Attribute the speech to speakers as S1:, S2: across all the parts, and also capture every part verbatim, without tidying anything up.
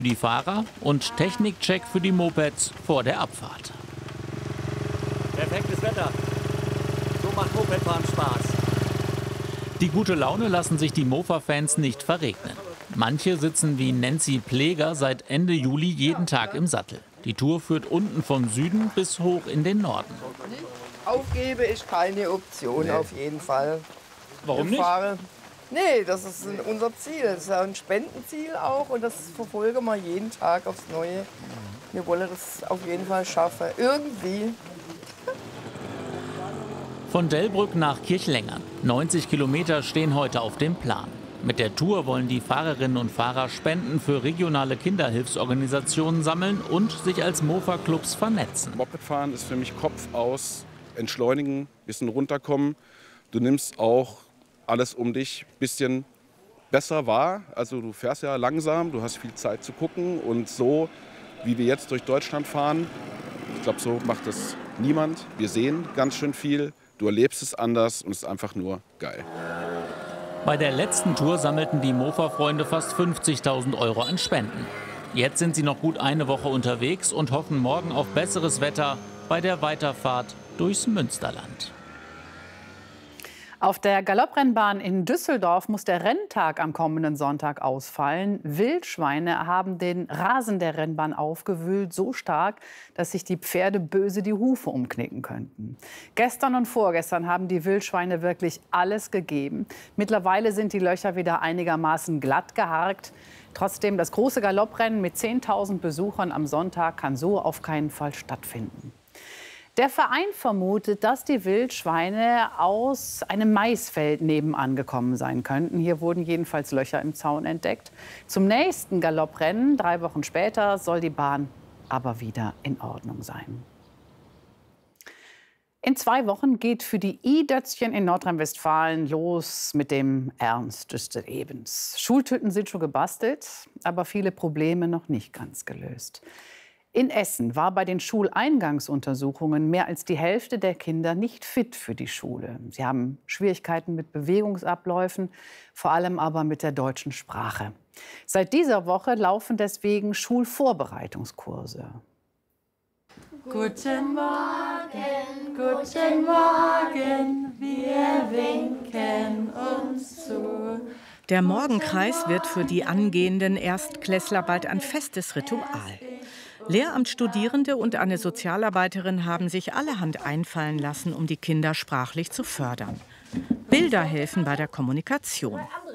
S1: die Fahrer und Technikcheck für die Mopeds vor der Abfahrt.
S2: Perfektes Wetter. So macht Mopedfahren Spaß.
S1: Die gute Laune lassen sich die Mofa-Fans nicht verregnen. Manche sitzen wie Nancy Pleger seit Ende Juli jeden Tag im Sattel. Die Tour führt unten vom Süden bis hoch in den Norden.
S3: Aufgebe ist keine Option, nee. Auf jeden Fall.
S1: Warum nicht?
S3: Fahre. Nee, das ist unser Ziel. Das ist ja ein Spendenziel auch und das verfolgen wir jeden Tag aufs Neue. Wir wollen das auf jeden Fall schaffen. Irgendwie.
S1: Von Delbrück nach Kirchlengern. neunzig Kilometer stehen heute auf dem Plan. Mit der Tour wollen die Fahrerinnen und Fahrer Spenden für regionale Kinderhilfsorganisationen sammeln und sich als Mofa-Clubs vernetzen.
S4: Mopedfahren ist für mich Kopf aus, entschleunigen, bisschen runterkommen. Du nimmst auch alles um dich ein bisschen besser wahr. Also du fährst ja langsam, du hast viel Zeit zu gucken. Und so, wie wir jetzt durch Deutschland fahren, ich glaube, so macht es niemand. Wir sehen ganz schön viel. Du erlebst es anders und es ist einfach nur geil.
S1: Bei der letzten Tour sammelten die Mofa-Freunde fast fünfzigtausend Euro an Spenden. Jetzt sind sie noch gut eine Woche unterwegs und hoffen morgen auf besseres Wetter bei der Weiterfahrt durchs Münsterland.
S5: Auf der Galopprennbahn in Düsseldorf muss der Renntag am kommenden Sonntag ausfallen. Wildschweine haben den Rasen der Rennbahn aufgewühlt, so stark, dass sich die Pferde böse die Hufe umknicken könnten. Gestern und vorgestern haben die Wildschweine wirklich alles gegeben. Mittlerweile sind die Löcher wieder einigermaßen glatt geharkt. Trotzdem, das große Galopprennen mit zehntausend Besuchern am Sonntag kann so auf keinen Fall stattfinden. Der Verein vermutet, dass die Wildschweine aus einem Maisfeld nebenan gekommen sein könnten. Hier wurden jedenfalls Löcher im Zaun entdeckt. Zum nächsten Galopprennen, drei Wochen später, soll die Bahn aber wieder in Ordnung sein. In zwei Wochen geht für die I-Dötzchen in Nordrhein-Westfalen los mit dem Ernst des Lebens. Schultüten sind schon gebastelt, aber viele Probleme noch nicht ganz gelöst. In Essen war bei den Schuleingangsuntersuchungen mehr als die Hälfte der Kinder nicht fit für die Schule. Sie haben Schwierigkeiten mit Bewegungsabläufen, vor allem aber mit der deutschen Sprache. Seit dieser Woche laufen deswegen Schulvorbereitungskurse.
S6: Guten Morgen, guten Morgen, wir winken uns zu.
S7: Der Morgenkreis wird für die angehenden Erstklässler bald ein festes Ritual. Lehramtsstudierende und eine Sozialarbeiterin haben sich allerhand einfallen lassen, um die Kinder sprachlich zu fördern. Bilder helfen bei der Kommunikation.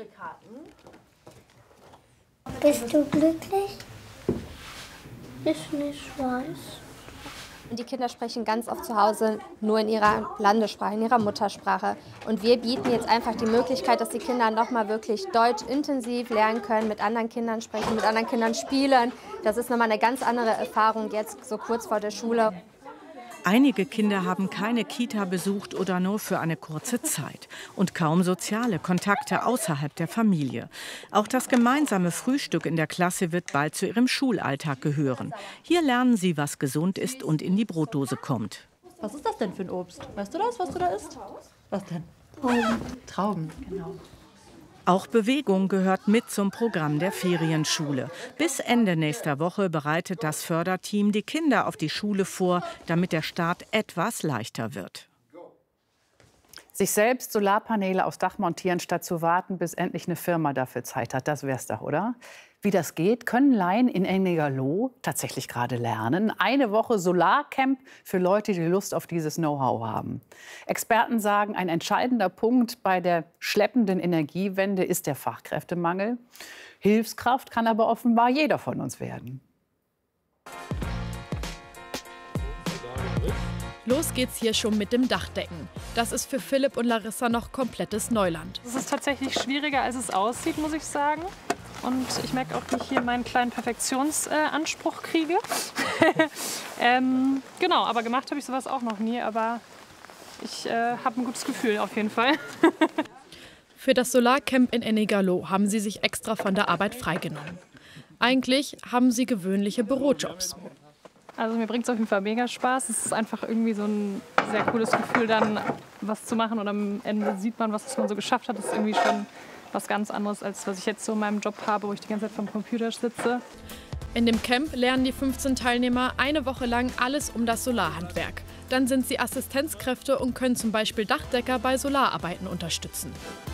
S8: Bist du glücklich? Ich nicht weiß.
S9: Die Kinder sprechen ganz oft zu Hause nur in ihrer Landessprache, in ihrer Muttersprache. Und wir bieten jetzt einfach die Möglichkeit, dass die Kinder noch mal wirklich Deutsch intensiv lernen können, mit anderen Kindern sprechen, mit anderen Kindern spielen. Das ist noch mal eine ganz andere Erfahrung jetzt so kurz vor der Schule.
S7: Einige Kinder haben keine Kita besucht oder nur für eine kurze Zeit und kaum soziale Kontakte außerhalb der Familie. Auch das gemeinsame Frühstück in der Klasse wird bald zu ihrem Schulalltag gehören. Hier lernen sie, was gesund ist und in die Brotdose kommt.
S6: Was ist das denn für ein Obst? Weißt du das, was du da isst? Was denn? Trauben. Trauben, genau.
S7: Auch Bewegung gehört mit zum Programm der Ferienschule. Bis Ende nächster Woche bereitet das Förderteam die Kinder auf die Schule vor, damit der Start etwas leichter wird.
S5: Sich selbst Solarpaneele aufs Dach montieren, statt zu warten, bis endlich eine Firma dafür Zeit hat, das wär's doch, oder? Wie das geht, können Laien in Ennigerloh tatsächlich gerade lernen. Eine Woche Solarcamp für Leute, die Lust auf dieses Know-how haben. Experten sagen, ein entscheidender Punkt bei der schleppenden Energiewende ist der Fachkräftemangel. Hilfskraft kann aber offenbar jeder von uns werden.
S10: Los geht's hier schon mit dem Dachdecken. Das ist für Philipp und Larissa noch komplettes Neuland.
S11: Es ist tatsächlich schwieriger, als es aussieht, muss ich sagen. Und ich merke auch, wie ich hier meinen kleinen Perfektionsanspruch äh, kriege. ähm, genau, aber gemacht habe ich sowas auch noch nie. Aber ich äh, habe ein gutes Gefühl auf jeden Fall.
S10: Für das Solarcamp in Ennigerloh haben sie sich extra von der Arbeit freigenommen. Eigentlich haben sie gewöhnliche Bürojobs.
S11: Also mir bringt es auf jeden Fall mega Spaß. Es ist einfach irgendwie so ein sehr cooles Gefühl, dann was zu machen. Und am Ende sieht man, was man so geschafft hat. Das ist irgendwie schon was ganz anderes, als was ich jetzt so in meinem Job habe, wo ich die ganze Zeit vom Computer sitze.
S10: In dem Camp lernen die fünfzehn Teilnehmer eine Woche lang alles um das Solarhandwerk. Dann sind sie Assistenzkräfte und können zum Beispiel Dachdecker bei Solararbeiten unterstützen.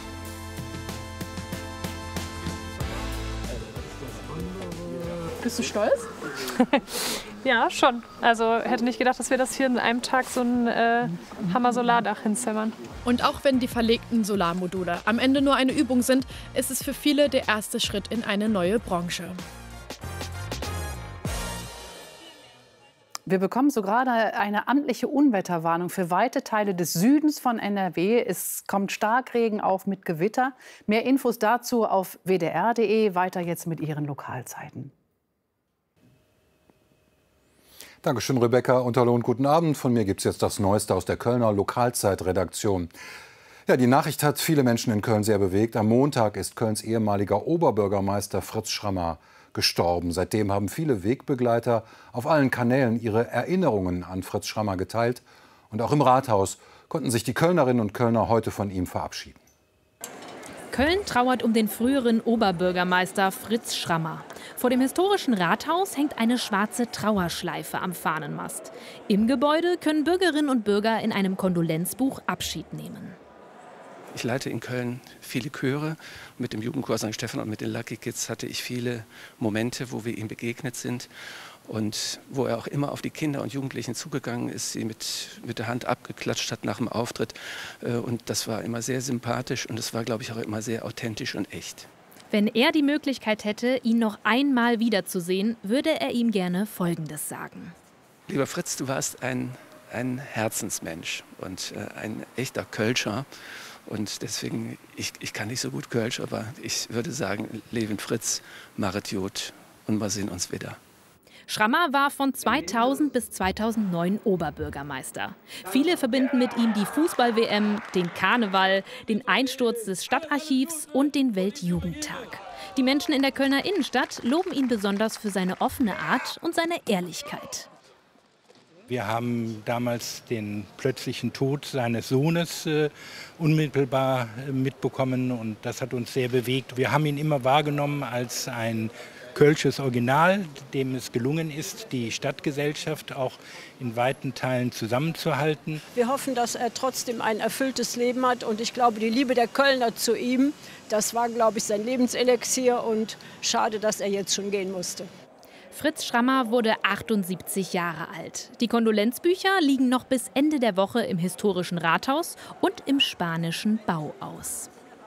S6: Bist du stolz?
S11: Ja, schon. Also hätte nicht gedacht, dass wir das hier in einem Tag so ein äh, Hammer-Solardach hinzimmern.
S10: Und auch wenn die verlegten Solarmodule am Ende nur eine Übung sind, ist es für viele der erste Schritt in eine neue Branche.
S5: Wir bekommen so gerade eine amtliche Unwetterwarnung für weite Teile des Südens von N R W. Es kommt Starkregen auf mit Gewitter. Mehr Infos dazu auf w d r punkt d e. Weiter jetzt mit Ihren Lokalzeiten.
S12: Dankeschön, Rebecca. Und hallo und guten Abend. Von mir gibt es jetzt das Neueste aus der Kölner Lokalzeitredaktion. Ja, die Nachricht hat viele Menschen in Köln sehr bewegt. Am Montag ist Kölns ehemaliger Oberbürgermeister Fritz Schrammer gestorben. Seitdem haben viele Wegbegleiter auf allen Kanälen ihre Erinnerungen an Fritz Schrammer geteilt. Und auch im Rathaus konnten sich die Kölnerinnen und Kölner heute von ihm verabschieden.
S13: Köln trauert um den früheren Oberbürgermeister Fritz Schrammer. Vor dem historischen Rathaus hängt eine schwarze Trauerschleife am Fahnenmast. Im Gebäude können Bürgerinnen und Bürger in einem Kondolenzbuch Abschied nehmen.
S14: Ich leite in Köln viele Chöre. Mit dem Jugendchor Sankt Stephan und mit den Lucky Kids hatte ich viele Momente, wo wir ihm begegnet sind und wo er auch immer auf die Kinder und Jugendlichen zugegangen ist, sie mit, mit der Hand abgeklatscht hat nach dem Auftritt. Und das war immer sehr sympathisch und es war, glaube ich, auch immer sehr authentisch und echt.
S13: Wenn er die Möglichkeit hätte, ihn noch einmal wiederzusehen, würde er ihm gerne Folgendes sagen.
S14: Lieber Fritz, du warst ein, ein Herzensmensch und ein echter Kölscher. Und deswegen, ich, ich kann nicht so gut Kölsch, aber ich würde sagen, Leben Fritz, Maret Jod und wir sehen uns wieder.
S13: Schrammer war von zweitausend bis zweitausendneun Oberbürgermeister. Viele verbinden mit ihm die Fußball-W M, den Karneval, den Einsturz des Stadtarchivs und den Weltjugendtag. Die Menschen in der Kölner Innenstadt loben ihn besonders für seine offene Art und seine Ehrlichkeit.
S15: Wir haben damals den plötzlichen Tod seines Sohnes äh, unmittelbar äh, mitbekommen und das hat uns sehr bewegt. Wir haben ihn immer wahrgenommen als ein kölsches Original, dem es gelungen ist, die Stadtgesellschaft auch in weiten Teilen zusammenzuhalten.
S16: Wir hoffen, dass er trotzdem ein erfülltes Leben hat und ich glaube, die Liebe der Kölner zu ihm, das war, glaube ich, sein Lebenselixier und schade, dass er jetzt schon gehen musste.
S13: Fritz Schrammer wurde achtundsiebzig Jahre alt. Die Kondolenzbücher liegen noch bis Ende der Woche im historischen Rathaus und im spanischen Bauhaus.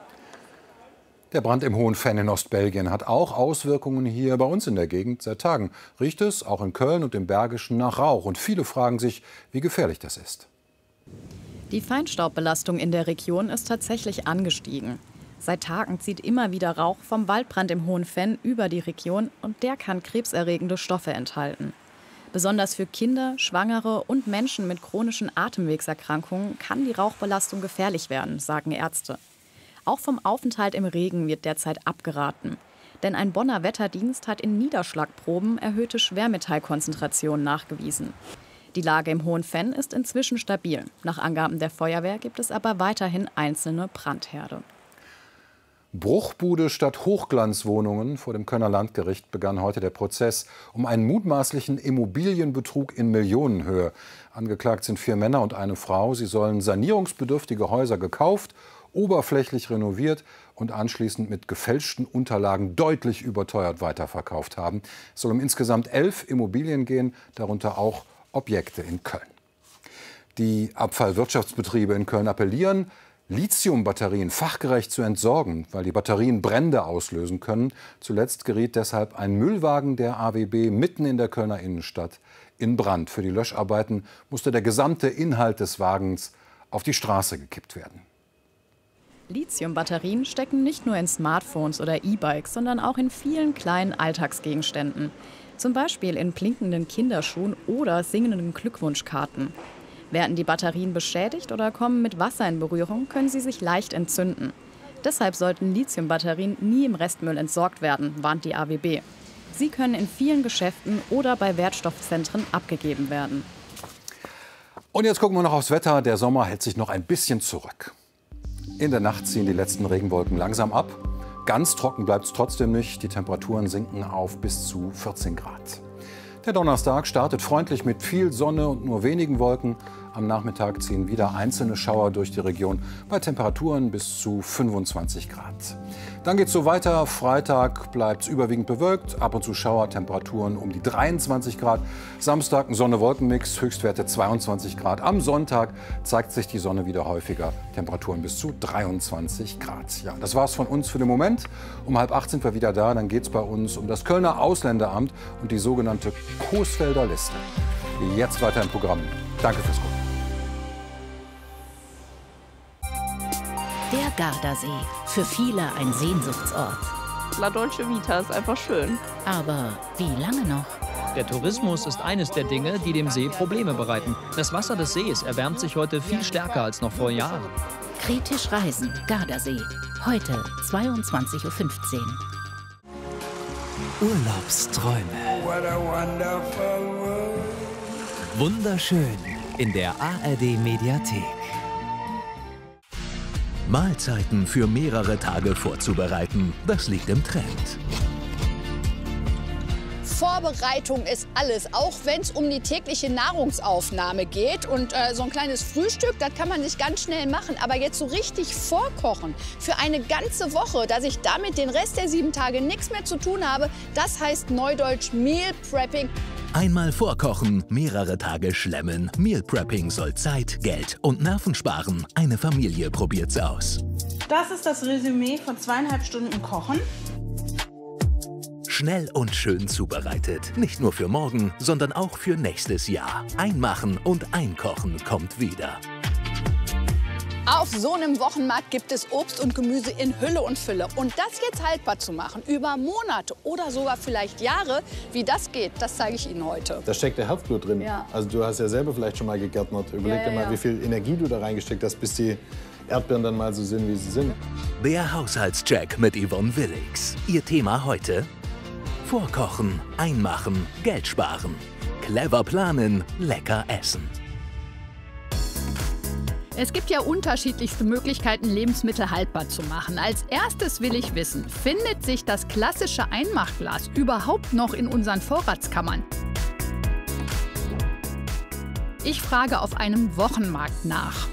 S12: Der Brand im Hohenfenn in Ostbelgien hat auch Auswirkungen hier bei uns in der Gegend seit Tagen. Riecht es auch in Köln und im Bergischen nach Rauch. Und viele fragen sich, wie gefährlich das ist.
S17: Die Feinstaubbelastung in der Region ist tatsächlich angestiegen. Seit Tagen zieht immer wieder Rauch vom Waldbrand im Hohenfenn über die Region und der kann krebserregende Stoffe enthalten. Besonders für Kinder, Schwangere und Menschen mit chronischen Atemwegserkrankungen kann die Rauchbelastung gefährlich werden, sagen Ärzte. Auch vom Aufenthalt im Regen wird derzeit abgeraten. Denn ein Bonner Wetterdienst hat in Niederschlagproben erhöhte Schwermetallkonzentrationen nachgewiesen. Die Lage im Hohenfenn ist inzwischen stabil. Nach Angaben der Feuerwehr gibt es aber weiterhin einzelne Brandherde.
S12: Bruchbude statt Hochglanzwohnungen. Vor dem Kölner Landgericht begann heute der Prozess um einen mutmaßlichen Immobilienbetrug in Millionenhöhe. Angeklagt sind vier Männer und eine Frau. Sie sollen sanierungsbedürftige Häuser gekauft, oberflächlich renoviert und anschließend mit gefälschten Unterlagen deutlich überteuert weiterverkauft haben. Es soll um insgesamt elf Immobilien gehen, darunter auch Objekte in Köln. Die Abfallwirtschaftsbetriebe in Köln appellieren, Lithiumbatterien fachgerecht zu entsorgen, weil die Batterien Brände auslösen können. Zuletzt geriet deshalb ein Müllwagen der A W B mitten in der Kölner Innenstadt in Brand. Für die Löscharbeiten musste der gesamte Inhalt des Wagens auf die Straße gekippt werden.
S17: Lithiumbatterien stecken nicht nur in Smartphones oder E-Bikes, sondern auch in vielen kleinen Alltagsgegenständen. Zum Beispiel in blinkenden Kinderschuhen oder singenden Glückwunschkarten. Werden die Batterien beschädigt oder kommen mit Wasser in Berührung, können sie sich leicht entzünden. Deshalb sollten Lithiumbatterien nie im Restmüll entsorgt werden, warnt die A W B. Sie können in vielen Geschäften oder bei Wertstoffzentren abgegeben werden.
S12: Und jetzt gucken wir noch aufs Wetter. Der Sommer hält sich noch ein bisschen zurück. In der Nacht ziehen die letzten Regenwolken langsam ab. Ganz trocken bleibt es trotzdem nicht. Die Temperaturen sinken auf bis zu vierzehn Grad. Der Donnerstag startet freundlich mit viel Sonne und nur wenigen Wolken. Am Nachmittag ziehen wieder einzelne Schauer durch die Region bei Temperaturen bis zu fünfundzwanzig Grad. Dann geht es so weiter. Freitag bleibt es überwiegend bewölkt, ab und zu Schauer, Temperaturen um die dreiundzwanzig Grad. Samstag ein Sonne-Wolken-Mix, Höchstwerte zweiundzwanzig Grad. Am Sonntag zeigt sich die Sonne wieder häufiger, Temperaturen bis zu dreiundzwanzig Grad. Ja, das war's von uns für den Moment. Um halb acht sind wir wieder da, dann geht es bei uns um das Kölner Ausländeramt und die sogenannte Coesfelder Liste. Jetzt weiter im Programm. Danke fürs Gucken.
S18: Der Gardasee, für viele ein Sehnsuchtsort.
S19: La Dolce Vita ist einfach schön.
S18: Aber wie lange noch?
S20: Der Tourismus ist eines der Dinge, die dem See Probleme bereiten. Das Wasser des Sees erwärmt sich heute viel stärker als noch vor Jahren.
S18: Kritisch reisen, Gardasee. Heute zweiundzwanzig Uhr fünfzehn.
S21: Urlaubsträume. Wunderschön in der A R D Mediathek. Mahlzeiten für mehrere Tage vorzubereiten, das liegt im Trend.
S22: Vorbereitung ist alles, auch wenn es um die tägliche Nahrungsaufnahme geht. Und äh, so ein kleines Frühstück, das kann man sich ganz schnell machen. Aber jetzt so richtig vorkochen für eine ganze Woche, dass ich damit den Rest der sieben Tage nichts mehr zu tun habe, das heißt neudeutsch Meal Prepping.
S21: Einmal vorkochen, mehrere Tage schlemmen. Meal Prepping soll Zeit, Geld und Nerven sparen. Eine Familie probiert's aus.
S23: Das ist das Resümee von zweieinhalb Stunden Kochen.
S21: Schnell und schön zubereitet. Nicht nur für morgen, sondern auch für nächstes Jahr. Einmachen und einkochen kommt wieder.
S22: Auf so einem Wochenmarkt gibt es Obst und Gemüse in Hülle und Fülle. Und das jetzt haltbar zu machen, über Monate oder sogar vielleicht Jahre, wie das geht, das zeige ich Ihnen heute.
S24: Da steckt der Herzblut drin.
S22: Ja.
S24: Also du hast ja selber vielleicht schon mal gegärtnert. Überleg
S22: Ja,
S24: dir
S22: ja,
S24: mal,
S22: ja.
S24: wie viel Energie du da reingesteckt hast, bis die Erdbeeren dann mal so sind, wie sie sind.
S21: Der Haushaltscheck mit Yvonne Willix. Ihr Thema heute? Vorkochen, einmachen, Geld sparen. Clever planen, lecker essen.
S22: Es gibt ja unterschiedlichste Möglichkeiten, Lebensmittel haltbar zu machen. Als erstes will ich wissen, findet sich das klassische Einmachglas überhaupt noch in unseren Vorratskammern? Ich frage auf einem Wochenmarkt nach.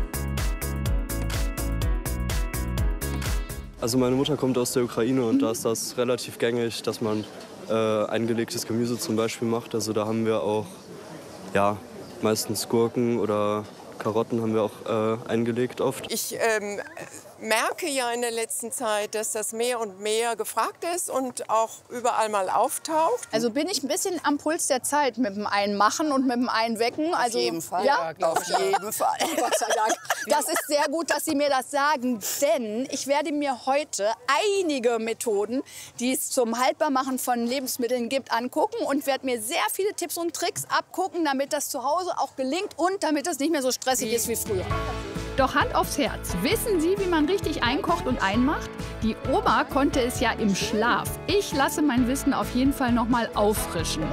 S25: Also meine Mutter kommt aus der Ukraine und da ist das relativ gängig, dass man äh, eingelegtes Gemüse zum Beispiel macht. Also da haben wir auch ja, meistens Gurken oder Karotten haben wir auch äh, eingelegt oft.
S26: Ich ähm, merke ja in der letzten Zeit, dass das mehr und mehr gefragt ist und auch überall mal auftaucht.
S22: Also bin ich ein bisschen am Puls der Zeit mit dem Einmachen und mit dem Einwecken. Also,
S26: auf jeden Fall.
S22: Ja,
S26: Ja, auf jeden Fall.
S22: Gott sei Dank. Das ist sehr gut, dass Sie mir das sagen, denn ich werde mir heute einige Methoden, die es zum Haltbarmachen von Lebensmitteln gibt, angucken und werde mir sehr viele Tipps und Tricks abgucken, damit das zu Hause auch gelingt und damit es nicht mehr so stressig ist wie früher. Doch Hand aufs Herz, wissen Sie, wie man richtig einkocht und einmacht? Die Oma konnte es ja im Schlaf. Ich lasse mein Wissen auf jeden Fall noch mal auffrischen.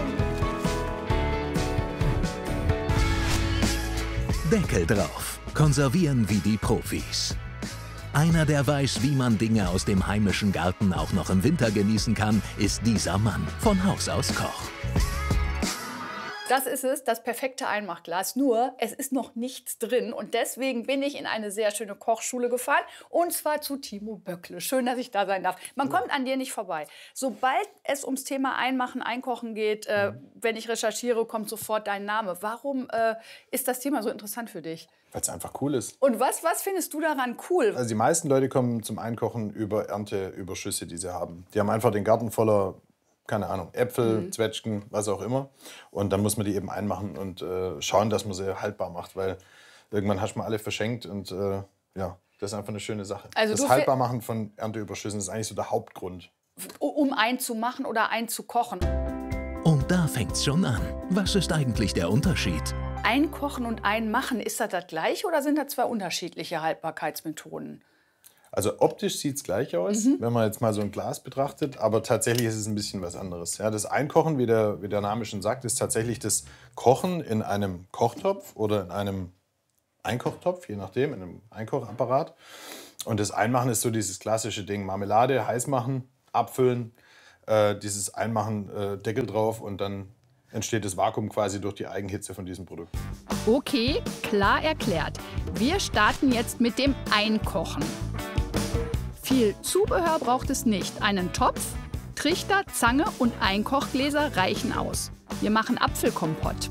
S21: Deckel drauf. Konservieren wie die Profis. Einer, der weiß, wie man Dinge aus dem heimischen Garten auch noch im Winter genießen kann, ist dieser Mann. Von Haus aus Koch.
S22: Das ist es, das perfekte Einmachglas. Nur, es ist noch nichts drin. Und deswegen bin ich in eine sehr schöne Kochschule gefahren. Und zwar zu Timo Böckle. Schön, dass ich da sein darf. Man ja. kommt an dir nicht vorbei. Sobald es ums Thema Einmachen, Einkochen geht, äh, wenn ich recherchiere, kommt sofort dein Name. Warum äh, ist das Thema so interessant für dich?
S24: Weil es einfach cool ist.
S22: Und was, was findest du daran cool?
S24: Also die meisten Leute kommen zum Einkochen über Ernteüberschüsse, die sie haben. Die haben einfach den Garten voller, keine Ahnung, Äpfel, mhm. Zwetschgen, was auch immer. Und dann muss man die eben einmachen und äh, schauen, dass man sie haltbar macht. Weil irgendwann hast du mal alle verschenkt und äh, ja, das ist einfach eine schöne Sache. Also das Haltbarmachen von Ernteüberschüssen ist eigentlich so der Hauptgrund.
S22: Um einzumachen oder einzukochen.
S21: Und da fängt's schon an. Was ist eigentlich der Unterschied?
S22: Einkochen und Einmachen, ist das das gleiche oder sind das zwei unterschiedliche Haltbarkeitsmethoden?
S24: Also optisch sieht es gleich aus, mhm. wenn man jetzt mal so ein Glas betrachtet, aber tatsächlich ist es ein bisschen was anderes. Ja, das Einkochen, wie der, wie der Name schon sagt, ist tatsächlich das Kochen in einem Kochtopf oder in einem Einkochtopf, je nachdem, in einem Einkochapparat. Und das Einmachen ist so dieses klassische Ding. Marmelade heiß machen, abfüllen, äh, dieses Einmachen, äh, Deckel drauf und dann entsteht das Vakuum quasi durch die Eigenhitze von diesem Produkt.
S1: Okay, klar erklärt. Wir starten jetzt mit dem Einkochen. Viel Zubehör braucht es nicht. Einen Topf, Trichter, Zange und Einkochgläser reichen aus. Wir machen Apfelkompott.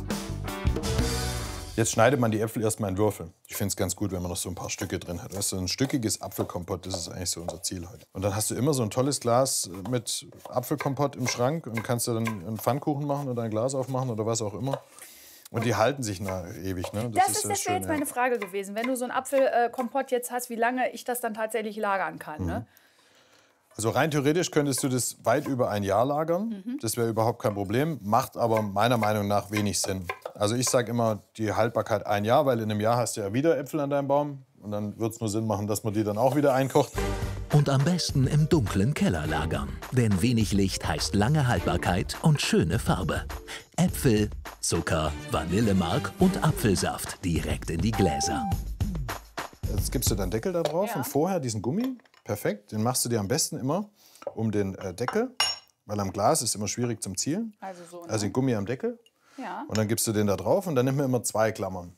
S24: Jetzt schneidet man die Äpfel erstmal in Würfel. Ich finde es ganz gut, wenn man noch so ein paar Stücke drin hat. Weißt du, ein stückiges Apfelkompott, das ist eigentlich so unser Ziel heute. Und dann hast du immer so ein tolles Glas mit Apfelkompott im Schrank und kannst du dann einen Pfannkuchen machen oder ein Glas aufmachen oder was auch immer. Und die halten sich na, ewig. Ne?
S1: Das, das
S24: ist,
S1: ist das wäre jetzt meine Frage gewesen. Wenn du so einen Apfelkompott jetzt hast, wie lange ich das dann tatsächlich lagern kann. Mhm. Ne?
S24: Also rein theoretisch könntest du das weit über ein Jahr lagern. Mhm. Das wäre überhaupt kein Problem. Macht aber meiner Meinung nach wenig Sinn. Also ich sage immer die Haltbarkeit ein Jahr, weil in einem Jahr hast du ja wieder Äpfel an deinem Baum. Und dann wird es nur Sinn machen, dass man die dann auch wieder einkocht.
S21: Und am besten im dunklen Keller lagern. Denn wenig Licht heißt lange Haltbarkeit und schöne Farbe. Äpfel, Zucker, Vanillemark und Apfelsaft direkt in die Gläser.
S24: Jetzt gibst du deinen Deckel da drauf
S1: Ja.
S24: und vorher diesen Gummi. Perfekt. Den machst du dir am besten immer um den äh, Deckel. Weil am Glas ist immer schwierig zum Zielen.
S1: Also so, ne?
S24: Also den Gummi am Deckel.
S1: Ja.
S24: Und dann gibst du den da drauf und dann nimmt man immer zwei Klammern.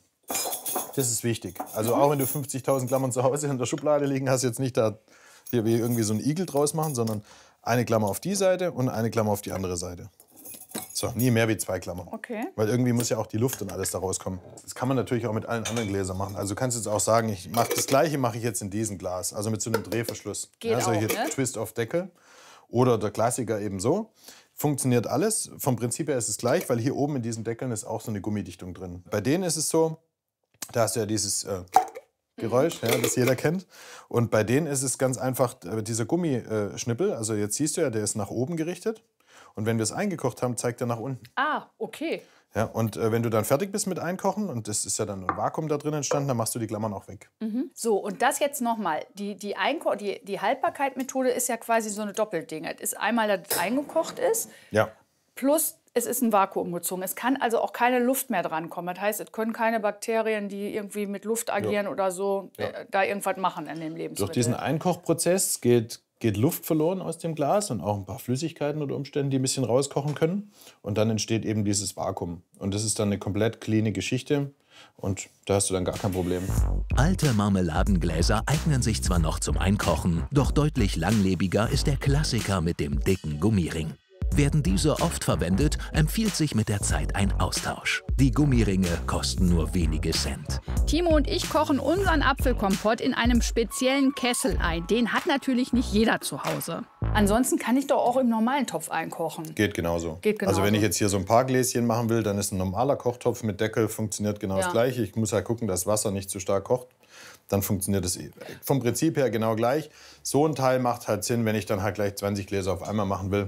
S24: Das ist wichtig. Also auch wenn du fünfzigtausend Klammern zu Hause in der Schublade liegen hast, jetzt nicht da hier wie irgendwie so einen Igel draus machen, sondern eine Klammer auf die Seite und eine Klammer auf die andere Seite. So, nie mehr wie zwei Klammern.
S1: Okay.
S24: Weil irgendwie muss ja auch die Luft und alles da rauskommen. Das kann man natürlich auch mit allen anderen Gläsern machen. Also du kannst jetzt auch sagen, ich mache das Gleiche mache ich jetzt in diesem Glas. Also mit so einem Drehverschluss.
S1: Geht
S24: ja, solche
S1: auch, ne?
S24: Twist-off-Deckel. Oder der Klassiker eben so. Funktioniert alles. Vom Prinzip her ist es gleich, weil hier oben in diesen Deckeln ist auch so eine Gummidichtung drin. Bei denen ist es so, da hast du ja dieses äh, Geräusch, ja, das jeder kennt. Und bei denen ist es ganz einfach, äh, dieser Gummischnippel, also jetzt siehst du ja, der ist nach oben gerichtet. Und wenn wir es eingekocht haben, zeigt er nach unten.
S1: Ah, okay.
S24: Ja, und äh, wenn du dann fertig bist mit Einkochen, und das ist ja dann ein Vakuum da drin entstanden, dann machst du die Klammern auch weg.
S1: Mhm. So, und das jetzt nochmal. Die, die, Einko die, die Haltbarkeit-Methode ist ja quasi so eine Doppelding. Es ist einmal, dass es eingekocht ist,
S24: Ja.
S1: plus es ist ein Vakuum gezogen. Es kann also auch keine Luft mehr drankommen. Das heißt, es können keine Bakterien, die irgendwie mit Luft agieren
S24: Ja.
S1: oder so,
S24: Ja.
S1: äh, da irgendwas machen in dem Lebensmittel.
S24: Durch diesen Einkochprozess geht, geht Luft verloren aus dem Glas und auch ein paar Flüssigkeiten unter Umständen, die ein bisschen rauskochen können. Und dann entsteht eben dieses Vakuum. Und das ist dann eine komplett cleane Geschichte. Und da hast du dann gar kein Problem.
S21: Alte Marmeladengläser eignen sich zwar noch zum Einkochen, doch deutlich langlebiger ist der Klassiker mit dem dicken Gummiring. Werden diese oft verwendet, empfiehlt sich mit der Zeit ein Austausch. Die Gummiringe kosten nur wenige Cent.
S1: Timo und ich kochen unseren Apfelkompott in einem speziellen Kessel ein. Den hat natürlich nicht jeder zu Hause. Ansonsten kann ich doch auch im normalen Topf einkochen.
S24: Geht genauso.
S1: Geht genauso.
S24: Also wenn ich jetzt hier so ein paar Gläschen machen will, dann ist ein normaler Kochtopf mit Deckel, funktioniert genau
S1: Ja.
S24: das Gleiche. Ich muss halt gucken, dass Wasser nicht zu stark kocht. Dann funktioniert es vom Prinzip her genau gleich. So ein Teil macht halt Sinn, wenn ich dann halt gleich zwanzig Gläser auf einmal machen will.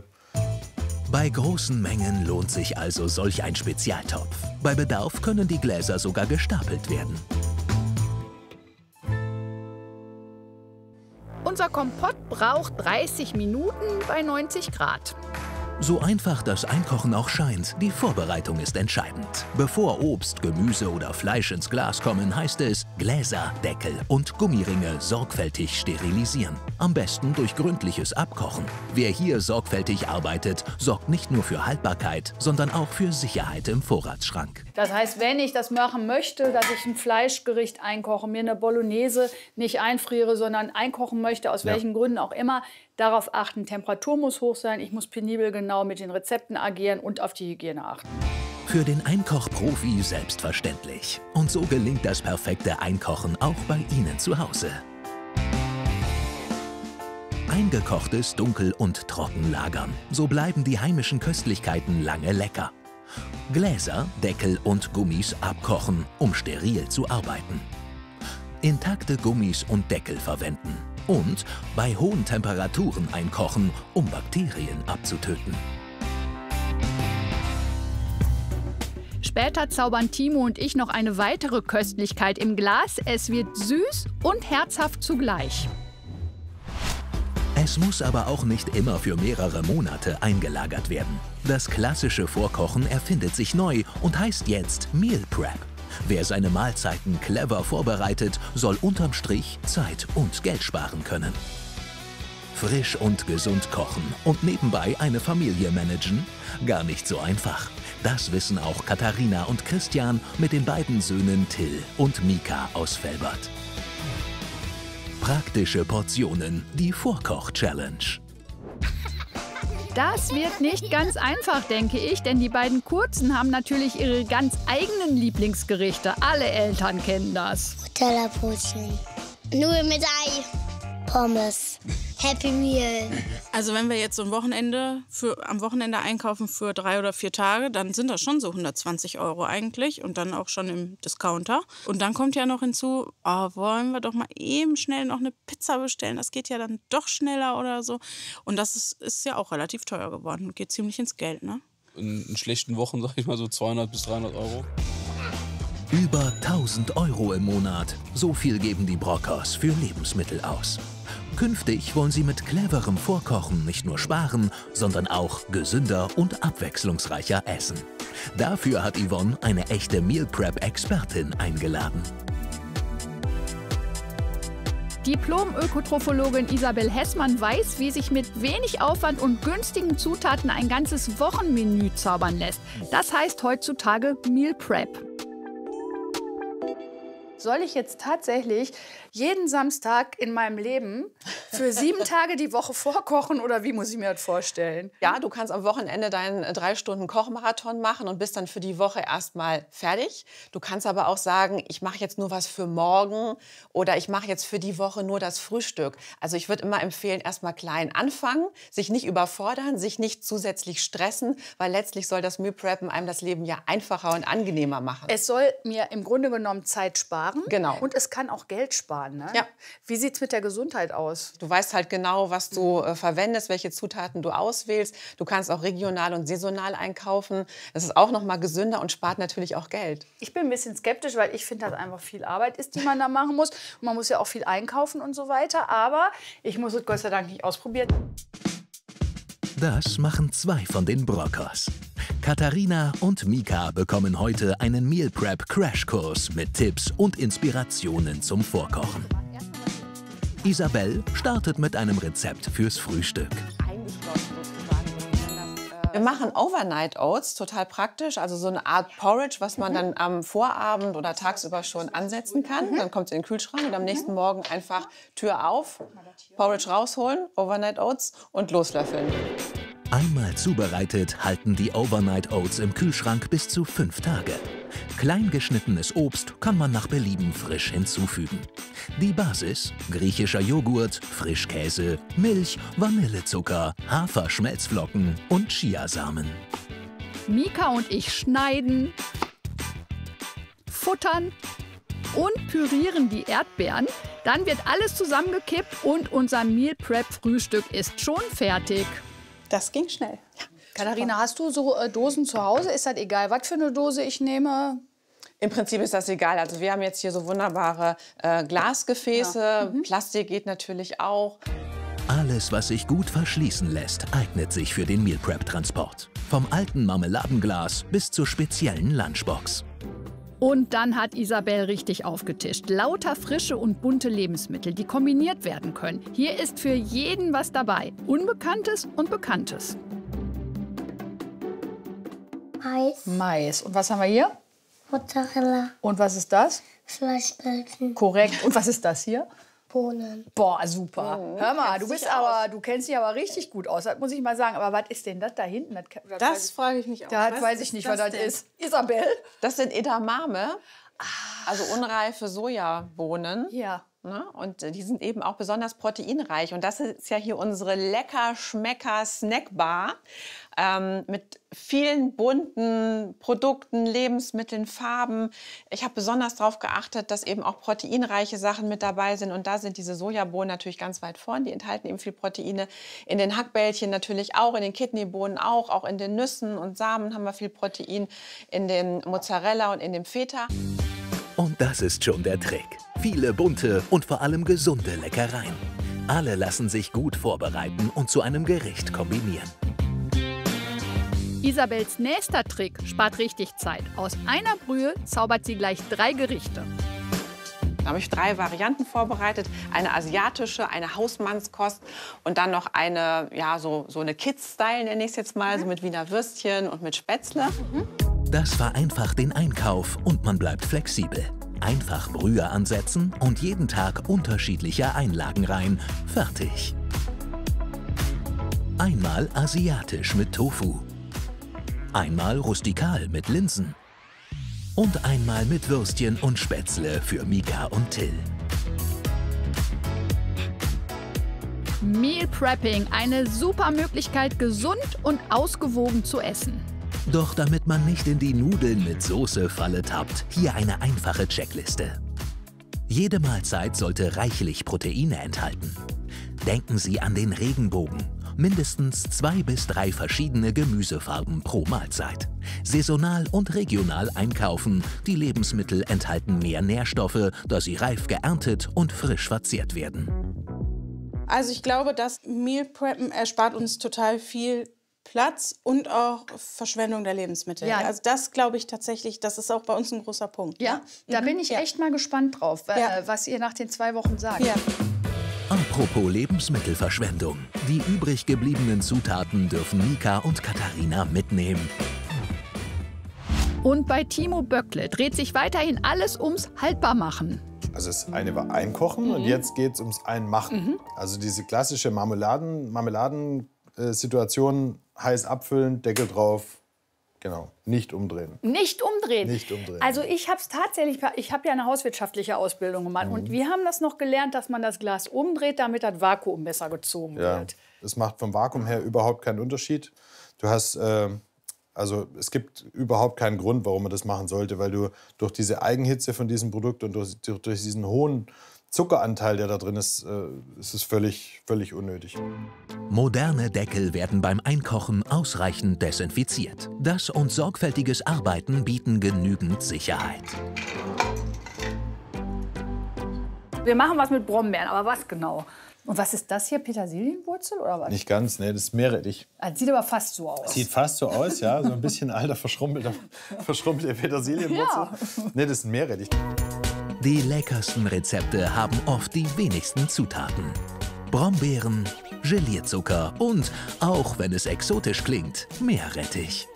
S21: Bei großen Mengen lohnt sich also solch ein Spezialtopf. Bei Bedarf können die Gläser sogar gestapelt werden.
S1: Unser Kompott braucht dreißig Minuten bei neunzig Grad.
S21: So einfach das Einkochen auch scheint, die Vorbereitung ist entscheidend. Bevor Obst, Gemüse oder Fleisch ins Glas kommen, heißt es Gläser, Deckel und Gummiringe sorgfältig sterilisieren. Am besten durch gründliches Abkochen. Wer hier sorgfältig arbeitet, sorgt nicht nur für Haltbarkeit, sondern auch für Sicherheit im Vorratsschrank.
S1: Das heißt, wenn ich das machen möchte, dass ich ein Fleischgericht einkoche, mir eine Bolognese nicht einfriere, sondern einkochen möchte, aus
S24: Ja.
S1: welchen Gründen auch immer, darauf achten, Temperatur muss hoch sein, ich muss penibel genau mit den Rezepten agieren und auf die Hygiene achten.
S21: Für den Einkochprofi selbstverständlich. Und so gelingt das perfekte Einkochen auch bei Ihnen zu Hause. Eingekochtes dunkel und trocken lagern. So bleiben die heimischen Köstlichkeiten lange lecker. Gläser, Deckel und Gummis abkochen, um steril zu arbeiten. Intakte Gummis und Deckel verwenden. Und bei hohen Temperaturen einkochen, um Bakterien abzutöten.
S1: Später zaubern Timo und ich noch eine weitere Köstlichkeit im Glas. Es wird süß und herzhaft zugleich.
S21: Es muss aber auch nicht immer für mehrere Monate eingelagert werden. Das klassische Vorkochen erfindet sich neu und heißt jetzt Meal Prep. Wer seine Mahlzeiten clever vorbereitet, soll unterm Strich Zeit und Geld sparen können. Frisch und gesund kochen und nebenbei eine Familie managen? Gar nicht so einfach. Das wissen auch Katharina und Christian mit den beiden Söhnen Till und Mika aus Velbert. Praktische Portionen, die Vorkoch-Challenge.
S1: Das wird nicht ganz einfach, denke ich, denn die beiden Kurzen haben natürlich ihre ganz eigenen Lieblingsgerichte. Alle Eltern kennen das.
S2: Tellerbrötchen, Nudeln mit Ei, Pommes, Happy Meal.
S23: Also wenn wir jetzt so ein Wochenende für, am Wochenende einkaufen für drei oder vier Tage, dann sind das schon so hundertzwanzig Euro eigentlich und dann auch schon im Discounter. Und dann kommt ja noch hinzu, oh, wollen wir doch mal eben schnell noch eine Pizza bestellen. Das geht ja dann doch schneller oder so. Und das ist, ist ja auch relativ teuer geworden. Geht ziemlich ins Geld, ne?
S3: In, in schlechten Wochen, sag ich mal, so zweihundert bis dreihundert Euro.
S21: Über tausend Euro im Monat. So viel geben die Brockers für Lebensmittel aus. Künftig wollen sie mit cleverem Vorkochen nicht nur sparen, sondern auch gesünder und abwechslungsreicher essen. Dafür hat Yvonne eine echte Meal Prep-Expertin eingeladen.
S1: Diplom-Ökotrophologin Isabel Hessmann weiß, wie sich mit wenig Aufwand und günstigen Zutaten ein ganzes Wochenmenü zaubern lässt. Das heißt heutzutage Meal Prep.
S22: Soll ich jetzt tatsächlich jeden Samstag in meinem Leben für sieben Tage die Woche vorkochen oder wie muss ich mir das vorstellen?
S4: Ja, du kannst am Wochenende deinen drei Stunden Kochmarathon machen und bist dann für die Woche erstmal fertig. Du kannst aber auch sagen, ich mache jetzt nur was für morgen oder ich mache jetzt für die Woche nur das Frühstück. Also ich würde immer empfehlen, erstmal klein anfangen, sich nicht überfordern, sich nicht zusätzlich stressen, weil letztlich soll das Meal Preppen einem das Leben ja einfacher und angenehmer machen.
S22: Es soll mir im Grunde genommen Zeit sparen.
S4: Genau.
S22: Und es kann auch Geld sparen. Ne?
S4: Ja.
S22: Wie sieht es mit der Gesundheit aus?
S4: Du weißt halt genau, was du äh, verwendest, welche Zutaten du auswählst. Du kannst auch regional und saisonal einkaufen. Das ist auch noch mal gesünder und spart natürlich auch Geld.
S22: Ich bin ein bisschen skeptisch, weil ich finde, dass einfach viel Arbeit ist, die man da machen muss. Und man muss ja auch viel einkaufen und so weiter. Aber ich muss es Gott sei Dank nicht ausprobieren.
S21: Das machen zwei von den Brockers. Katharina und Mika bekommen heute einen Meal Prep Crashkurs mit Tipps und Inspirationen zum Vorkochen. Isabel startet mit einem Rezept fürs Frühstück.
S4: Wir machen Overnight Oats, total praktisch, also so eine Art Porridge, was man dann am Vorabend oder tagsüber schon ansetzen kann. Dann kommt es in den Kühlschrank und am nächsten Morgen einfach Tür auf, Porridge rausholen, Overnight Oats und loslöffeln.
S21: Einmal zubereitet halten die Overnight Oats im Kühlschrank bis zu fünf Tage. Klein geschnittenes Obst kann man nach Belieben frisch hinzufügen. Die Basis: griechischer Joghurt, Frischkäse, Milch, Vanillezucker, Haferschmelzflocken und Chiasamen.
S1: Mika und ich schneiden, futtern und pürieren die Erdbeeren. Dann wird alles zusammengekippt und unser Meal Prep Frühstück ist schon fertig.
S22: Das ging schnell. Ja. Katharina, hast du so äh, Dosen zu Hause? Ist das egal, was für eine Dose ich nehme?
S4: Im Prinzip ist das egal. Also wir haben jetzt hier so wunderbare äh, Glasgefäße. Ja. Mhm. Plastik geht natürlich auch.
S21: Alles, was sich gut verschließen lässt, eignet sich für den Meal Prep Transport. Vom alten Marmeladenglas bis zur speziellen Lunchbox.
S1: Und dann hat Isabel richtig aufgetischt. Lauter frische und bunte Lebensmittel, die kombiniert werden können. Hier ist für jeden was dabei. Unbekanntes und Bekanntes.
S22: Mais. Mais. Und was haben wir hier?
S23: Mozzarella.
S22: Und was ist das?
S23: Fleischbällchen.
S22: Korrekt. Und was ist das hier?
S23: Bohnen.
S22: Boah, super.
S23: Oh,
S22: Hör mal, du bist aber, du kennst dich aber richtig gut aus. Das muss ich mal sagen. Aber was ist denn das da hinten? Das, das,
S4: das frage ich mich auch.
S22: Das
S4: was
S22: weiß ich nicht, was das denn ist. Isabel?
S4: Das sind Edamame, also unreife Sojabohnen.
S22: Ja.
S4: Ne? Und die sind eben auch besonders proteinreich. Und das ist ja hier unsere Lecker-Schmecker-Snackbar ähm, mit vielen bunten Produkten, Lebensmitteln, Farben. Ich habe besonders darauf geachtet, dass eben auch proteinreiche Sachen mit dabei sind. Und da sind diese Sojabohnen natürlich ganz weit vorn. Die enthalten eben viel Proteine. In den Hackbällchen natürlich auch, in den Kidneybohnen auch. Auch in den Nüssen und Samen haben wir viel Protein. In dem Mozzarella und in dem Feta.
S21: Und das ist schon der Trick. Viele bunte und vor allem gesunde Leckereien. Alle lassen sich gut vorbereiten und zu einem Gericht kombinieren.
S1: Isabels nächster Trick spart richtig Zeit. Aus einer Brühe zaubert sie gleich drei Gerichte.
S4: Da habe ich drei Varianten vorbereitet. Eine asiatische, eine Hausmannskost und dann noch eine, ja, so, so eine Kids-Style, nenne ich es jetzt mal, so mit Wiener Würstchen und mit Spätzle. Mhm.
S21: Das vereinfacht den Einkauf und man bleibt flexibel. Einfach Brühe ansetzen und jeden Tag unterschiedliche Einlagen rein. Fertig. Einmal asiatisch mit Tofu. Einmal rustikal mit Linsen. Und einmal mit Würstchen und Spätzle für Mika und Till.
S1: Meal Prepping, eine super Möglichkeit, gesund und ausgewogen zu essen.
S21: Doch damit man nicht in die Nudeln mit Soße-Falle tappt, hier eine einfache Checkliste. Jede Mahlzeit sollte reichlich Proteine enthalten. Denken Sie an den Regenbogen. Mindestens zwei bis drei verschiedene Gemüsefarben pro Mahlzeit. Saisonal und regional einkaufen. Die Lebensmittel enthalten mehr Nährstoffe, da sie reif geerntet und frisch verzehrt werden.
S23: Also ich glaube, das Meal Preppen erspart uns total viel Platz und auch Verschwendung der Lebensmittel.
S6: Ja.
S23: Also das glaube ich tatsächlich, das ist auch bei uns ein großer Punkt.
S6: Ja, da bin ich echt mal gespannt drauf,
S23: Ja.
S6: äh, was ihr nach den zwei Wochen sagt.
S23: Ja.
S21: Apropos Lebensmittelverschwendung. Die übrig gebliebenen Zutaten dürfen Mika und Katharina mitnehmen.
S1: Und bei Timo Böckle dreht sich weiterhin alles ums Haltbarmachen.
S24: Also das eine war Einkochen und jetzt geht es ums Einmachen. Also diese klassische Marmeladen, Marmeladensituation, heiß abfüllen, Deckel drauf, genau, nicht umdrehen.
S6: Nicht umdrehen.
S24: Nicht umdrehen.
S6: Also ich habe es tatsächlich, ich habe ja eine hauswirtschaftliche Ausbildung gemacht und wir haben das noch gelernt, dass man das Glas umdreht, damit das Vakuum besser gezogen
S24: Ja,
S6: wird.
S24: das macht vom Vakuum her überhaupt keinen Unterschied. Du hast, äh, also es gibt überhaupt keinen Grund, warum man das machen sollte, weil du durch diese Eigenhitze von diesem Produkt und durch, durch, durch diesen hohen Zuckeranteil, der da drin ist, äh, ist es völlig, völlig unnötig.
S21: Moderne Deckel werden beim Einkochen ausreichend desinfiziert. Das und sorgfältiges Arbeiten bieten genügend Sicherheit.
S6: Wir machen was mit Brombeeren, aber was genau? Und was ist das hier, Petersilienwurzel oder was?
S24: Nicht ganz, ne, das ist Meerrettich.
S6: Das sieht aber fast so aus.
S24: Sieht fast so aus, ja, so ein bisschen alter, verschrumpelter, verschrumpelte Petersilienwurzel.
S6: Ja.
S24: Ne, das ist ein Meerrettich.
S21: Die leckersten Rezepte haben oft die wenigsten Zutaten. Brombeeren, Gelierzucker und, auch wenn es exotisch klingt, Meerrettich.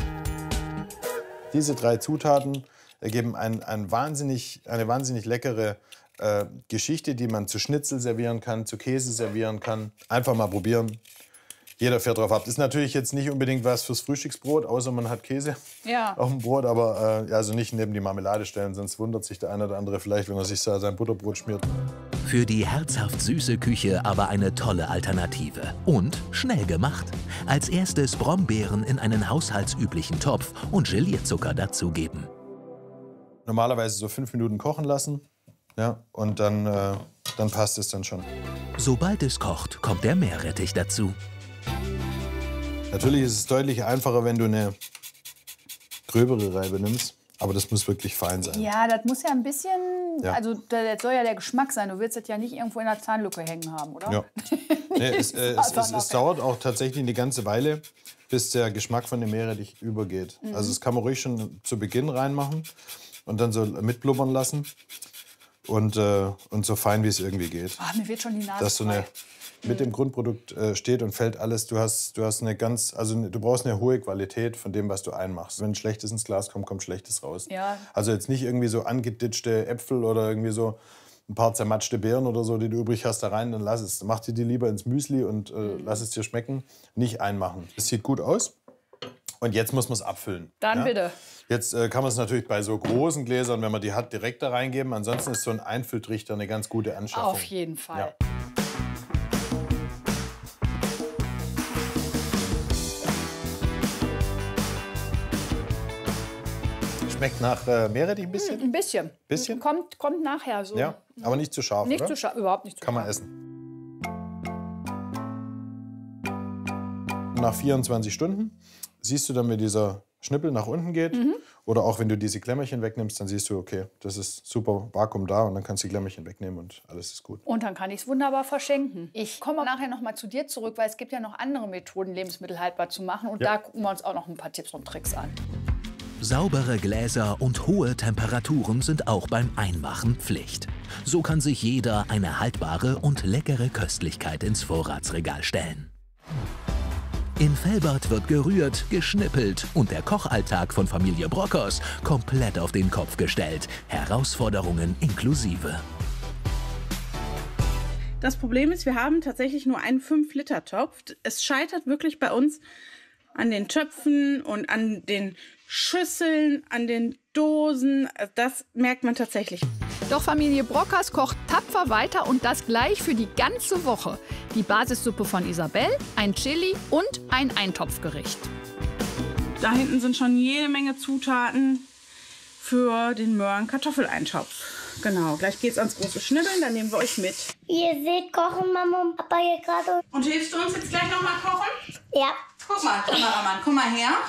S24: Diese drei Zutaten ergeben ein, ein wahnsinnig, eine wahnsinnig leckere äh, Geschichte, die man zu Schnitzel servieren kann, zu Käse servieren kann. Einfach mal probieren. Jeder fährt drauf ab. Das ist natürlich jetzt nicht unbedingt was fürs Frühstücksbrot, außer man hat Käse
S6: Ja.
S24: auf dem Brot. Aber äh, also nicht neben die Marmelade stellen, sonst wundert sich der eine oder andere vielleicht, wenn er sich da sein Butterbrot schmiert.
S21: Für die herzhaft süße Küche aber eine tolle Alternative. Und schnell gemacht. Als erstes Brombeeren in einen haushaltsüblichen Topf und Gelierzucker dazugeben.
S24: Normalerweise so fünf Minuten kochen lassen. Ja, und dann, äh, dann passt es dann schon.
S21: Sobald es kocht, kommt der Meerrettich dazu.
S24: Natürlich ist es deutlich einfacher, wenn du eine gröbere Reibe nimmst. Aber das muss wirklich fein sein.
S6: Ja, das muss ja ein bisschen,
S24: Ja.
S6: also das soll ja der Geschmack sein. Du willst das ja nicht irgendwo in der Zahnlücke hängen haben, oder?
S24: Ja. Nee, es, äh, es, es, es dauert auch tatsächlich eine ganze Weile, bis der Geschmack von dem Meerrettich übergeht.
S6: Mhm.
S24: Also das kann man ruhig schon zu Beginn reinmachen und dann so mitblubbern lassen. Und, äh, und so fein, wie es irgendwie geht.
S6: Ah, mir wird schon die Nase
S24: Dass so eine, mit dem Grundprodukt äh, steht und fällt alles. Du hast, du hast eine ganz, also du brauchst eine hohe Qualität von dem, was du einmachst. Wenn Schlechtes ins Glas kommt, kommt Schlechtes raus.
S6: Ja.
S24: Also jetzt nicht irgendwie so angeditschte Äpfel oder irgendwie so ein paar zermatschte Beeren oder so, die du übrig hast, da rein, dann lass es. Mach dir die lieber ins Müsli und äh, lass es dir schmecken. Nicht einmachen. Es sieht gut aus. Und jetzt muss man es abfüllen.
S6: Dann
S24: ja?
S6: bitte.
S24: Jetzt äh, kann man es natürlich bei so großen Gläsern, wenn man die hat, direkt da reingeben. Ansonsten ist so ein Einfülltrichter eine ganz gute Anschaffung.
S6: Auf jeden Fall.
S24: Ja. Schmeckt nach äh, Meerrettich ein bisschen?
S6: Ein bisschen.
S24: Bisschen?
S6: Kommt, kommt nachher so.
S24: Ja, aber nicht zu scharf,
S6: Nicht
S24: oder?
S6: zu scharf, überhaupt nicht zu
S24: Kann man
S6: scharf.
S24: essen. Nach vierundzwanzig Stunden siehst du dann mit dieser Schnippel nach unten geht. Mhm. Oder auch wenn du diese Klemmerchen wegnimmst, dann siehst du, okay, das ist super Vakuum da und dann kannst du die Klemmerchen wegnehmen und alles ist gut.
S6: Und dann kann ich es wunderbar verschenken. Ich komme nachher noch mal zu dir zurück, weil es gibt ja noch andere Methoden, Lebensmittel haltbar zu machen. Und ja. da gucken wir uns auch noch ein paar Tipps und Tricks an.
S21: Saubere Gläser und hohe Temperaturen sind auch beim Einmachen Pflicht. So kann sich jeder eine haltbare und leckere Köstlichkeit ins Vorratsregal stellen. In Velbert wird gerührt, geschnippelt und der Kochalltag von Familie Brockers komplett auf den Kopf gestellt. Herausforderungen inklusive.
S23: Das Problem ist, wir haben tatsächlich nur einen fünf Liter Topf. Es scheitert wirklich bei uns an den Töpfen und an den Schüsseln, an den Dosen. Das merkt man tatsächlich.
S1: Doch Familie Brockers kocht tapfer weiter und das gleich für die ganze Woche. Die Basissuppe von Isabel, ein Chili und ein Eintopfgericht.
S23: Da hinten sind schon jede Menge Zutaten für den Möhren-Kartoffeleintopf. Genau, gleich geht's ans große Schnibbeln, dann nehmen wir euch mit.
S2: Ihr seht, kochen Mama und Papa hier gerade.
S23: Und hilfst du uns jetzt gleich noch mal kochen?
S2: Ja.
S23: Guck mal, Kameramann, komm mal her.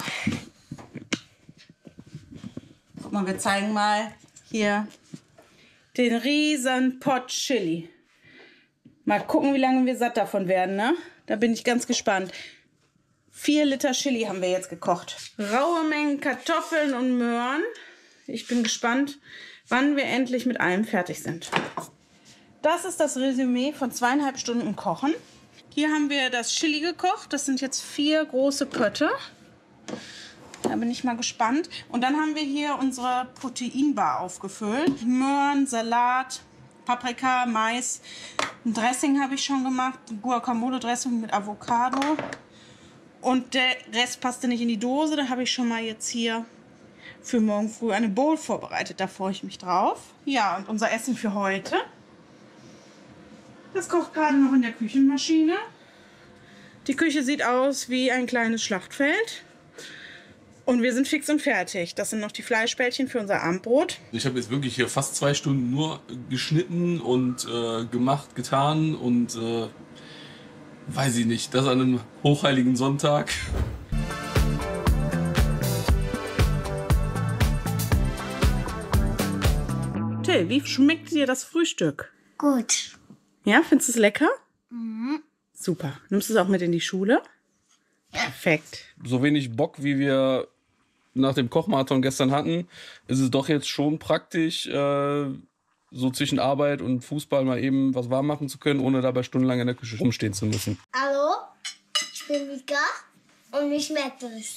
S23: Guck mal, wir zeigen mal hier den riesen Pot Chili. Mal gucken, wie lange wir satt davon werden, ne? Da bin ich ganz gespannt. Vier Liter Chili haben wir jetzt gekocht. Raue Mengen Kartoffeln und Möhren. Ich bin gespannt, wann wir endlich mit allem fertig sind. Das ist das Resümee von zweieinhalb Stunden Kochen. Hier haben wir das Chili gekocht. Das sind jetzt vier große Pötte. Da bin ich mal gespannt. Und dann haben wir hier unsere Proteinbar aufgefüllt. Möhren, Salat, Paprika, Mais. Ein Dressing habe ich schon gemacht. Guacamole-Dressing mit Avocado. Und der Rest passte nicht in die Dose. Da habe ich schon mal jetzt hier für morgen früh eine Bowl vorbereitet. Da freue ich mich drauf. Ja, und unser Essen für heute. Das kocht gerade noch in der Küchenmaschine. Die Küche sieht aus wie ein kleines Schlachtfeld. Und wir sind fix und fertig. Das sind noch die Fleischbällchen für unser Abendbrot.
S3: Ich habe jetzt wirklich hier fast zwei Stunden nur geschnitten und äh, gemacht, getan und äh, weiß ich nicht, das an einem hochheiligen Sonntag.
S23: Till, wie schmeckt dir das Frühstück?
S2: Gut.
S23: Ja, findest du es lecker?
S2: Mhm.
S23: Super. Nimmst du es auch mit in die Schule? Perfekt.
S3: So wenig Bock, wie wir nach dem Kochmarathon gestern hatten, ist es doch jetzt schon praktisch, äh, so zwischen Arbeit und Fußball mal eben was warm machen zu können, ohne dabei stundenlang in der Küche rumstehen zu müssen.
S2: Hallo, ich bin Vika und ich schmeckt es.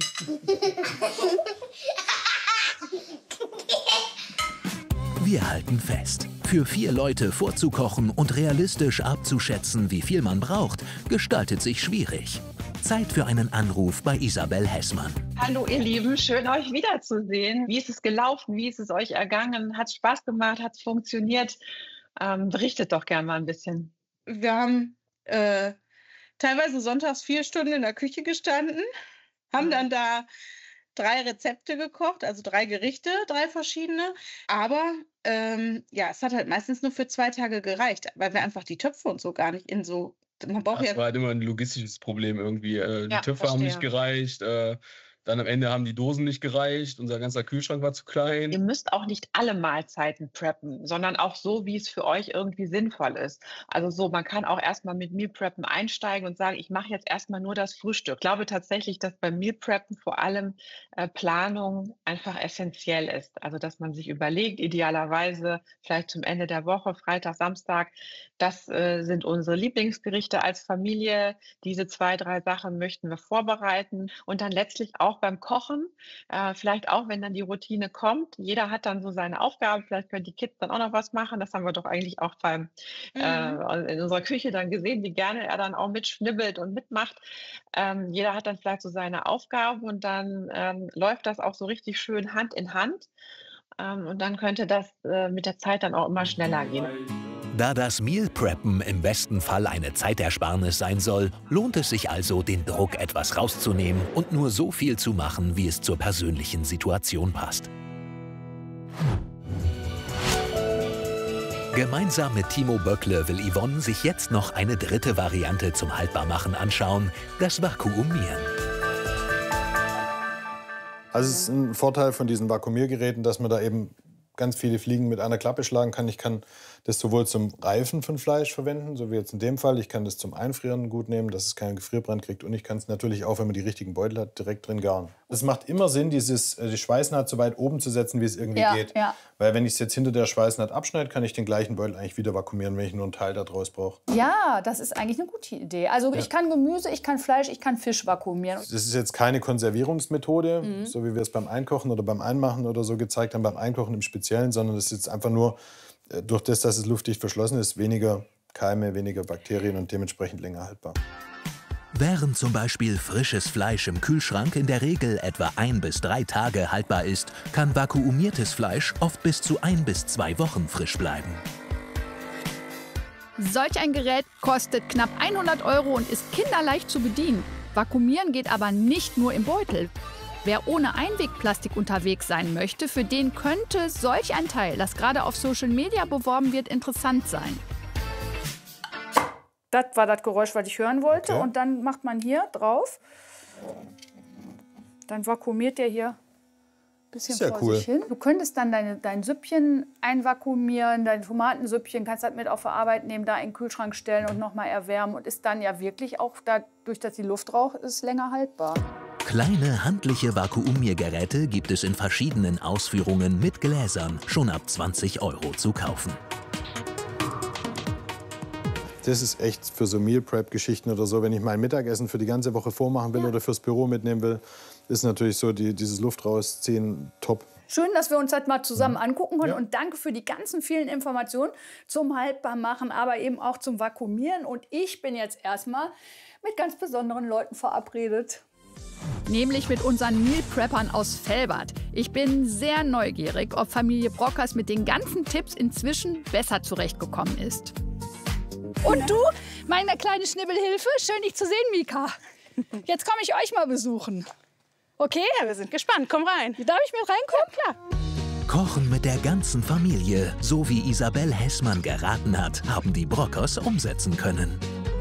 S21: Wir halten fest. Für vier Leute vorzukochen und realistisch abzuschätzen, wie viel man braucht, gestaltet sich schwierig. Zeit für einen Anruf bei Isabel Hessmann.
S5: Hallo ihr Lieben, schön euch wiederzusehen. Wie ist es gelaufen? Wie ist es euch ergangen? Hat es Spaß gemacht? Hat es funktioniert? Ähm, berichtet doch gerne mal ein bisschen.
S23: Wir haben äh, teilweise sonntags vier Stunden in der Küche gestanden, haben dann da drei Rezepte gekocht, also drei Gerichte, drei verschiedene. Aber ähm, ja, es hat halt meistens nur für zwei Tage gereicht, weil wir einfach die Töpfe und so gar nicht in so... Man braucht
S3: das
S23: ja
S3: war halt immer ein logistisches Problem irgendwie. Äh, die
S23: Ja,
S3: Töpfe
S23: verstehe.
S3: haben nicht gereicht, äh, dann am Ende haben die Dosen nicht gereicht, unser ganzer Kühlschrank war zu klein.
S5: Ihr müsst auch nicht alle Mahlzeiten preppen, sondern auch so, wie es für euch irgendwie sinnvoll ist. Also so, man kann auch erstmal mit Meal Preppen einsteigen und sagen, ich mache jetzt erstmal nur das Frühstück. Ich glaube tatsächlich, dass beim Meal Preppen vor allem äh, Planung einfach essentiell ist. Also dass man sich überlegt, idealerweise vielleicht zum Ende der Woche, Freitag, Samstag, das äh, sind unsere Lieblingsgerichte als Familie. Diese zwei, drei Sachen möchten wir vorbereiten und dann letztlich auch beim Kochen, äh, vielleicht auch, wenn dann die Routine kommt. Jeder hat dann so seine Aufgaben. Vielleicht können die Kids dann auch noch was machen. Das haben wir doch eigentlich auch beim,
S23: Mhm.
S5: äh, in unserer Küche dann gesehen, wie gerne er dann auch mitschnibbelt und mitmacht. Ähm, jeder hat dann vielleicht so seine Aufgaben und dann ähm, läuft das auch so richtig schön Hand in Hand. Ähm, und dann könnte das äh, mit der Zeit dann auch immer schneller gehen.
S21: Da das Meal Preppen im besten Fall eine Zeitersparnis sein soll, lohnt es sich also, den Druck etwas rauszunehmen und nur so viel zu machen, wie es zur persönlichen Situation passt. Gemeinsam mit Timo Böckle will Yvonne sich jetzt noch eine dritte Variante zum Haltbarmachen anschauen, das Vakuumieren.
S24: Also es ist ein Vorteil von diesen Vakuumiergeräten, dass man da eben ganz viele Fliegen mit einer Klappe schlagen kann. Ich kann das sowohl zum Reifen von Fleisch verwenden, so wie jetzt in dem Fall. Ich kann das zum Einfrieren gut nehmen, dass es keinen Gefrierbrand kriegt. Und ich kann es natürlich auch, wenn man die richtigen Beutel hat, direkt drin garen. Es macht immer Sinn, dieses, die Schweißnaht so weit oben zu setzen, wie es irgendwie
S6: Ja,
S24: geht.
S6: ja.
S24: Weil wenn ich es jetzt hinter der Schweißnaht abschneide, kann ich den gleichen Beutel eigentlich wieder vakuumieren, wenn ich nur einen Teil daraus brauche.
S6: Ja, das ist eigentlich eine gute Idee. Also
S24: Ja.
S6: ich kann Gemüse, ich kann Fleisch, ich kann Fisch vakuumieren.
S24: Das ist jetzt keine Konservierungsmethode,
S6: Mhm.
S24: so wie wir es beim Einkochen oder beim Einmachen oder so gezeigt haben, beim Einkochen im Speziellen, sondern es ist jetzt einfach nur, äh, durch das, dass es luftdicht verschlossen ist, weniger Keime, weniger Bakterien und dementsprechend länger haltbar.
S21: Während zum Beispiel frisches Fleisch im Kühlschrank in der Regel etwa ein bis drei Tage haltbar ist, kann vakuumiertes Fleisch oft bis zu ein bis zwei Wochen frisch bleiben.
S1: Solch ein Gerät kostet knapp hundert Euro und ist kinderleicht zu bedienen. Vakuumieren geht aber nicht nur im Beutel. Wer ohne Einwegplastik unterwegs sein möchte, für den könnte solch ein Teil, das gerade auf Social Media beworben wird, interessant sein.
S6: Das war das Geräusch, was ich hören wollte.
S24: Okay.
S6: Und dann macht man hier drauf. Dann vakuumiert der hier ein bisschen
S24: Sehr
S6: vor
S24: cool.
S6: sich hin. Du könntest dann deine, dein Süppchen einvakuumieren, dein Tomatensüppchen, kannst das mit auf der Arbeit nehmen, da in den Kühlschrank stellen und noch mal erwärmen. Und ist dann ja wirklich auch, dadurch, dass die Luft raucht, ist länger haltbar.
S21: Kleine handliche Vakuumiergeräte gibt es in verschiedenen Ausführungen mit Gläsern schon ab zwanzig Euro zu kaufen.
S24: Das ist echt für so Meal Prep-Geschichten oder so, wenn ich mein Mittagessen für die ganze Woche vormachen will oder fürs Büro mitnehmen will, ist natürlich so die, dieses Luft rausziehen top.
S6: Schön, dass wir uns das mal zusammen
S24: Mhm.
S6: angucken können.
S24: Ja.
S6: Und danke für die ganzen vielen Informationen zum Haltbarmachen, aber eben auch zum Vakuumieren. Und ich bin jetzt erstmal mit ganz besonderen Leuten verabredet.
S1: Nämlich mit unseren Meal Preppern aus Velbert. Ich bin sehr neugierig, ob Familie Brockers mit den ganzen Tipps inzwischen besser zurechtgekommen ist.
S6: Und du, meine kleine Schnibbelhilfe, schön dich zu sehen, Mika. Jetzt komme ich euch mal besuchen. Okay?
S23: Ja, wir sind gespannt. Komm rein.
S6: Darf ich mit reinkommen?
S23: Ja, klar.
S21: Kochen mit der ganzen Familie, so wie Isabel Hessmann geraten hat, haben die Brockers umsetzen können.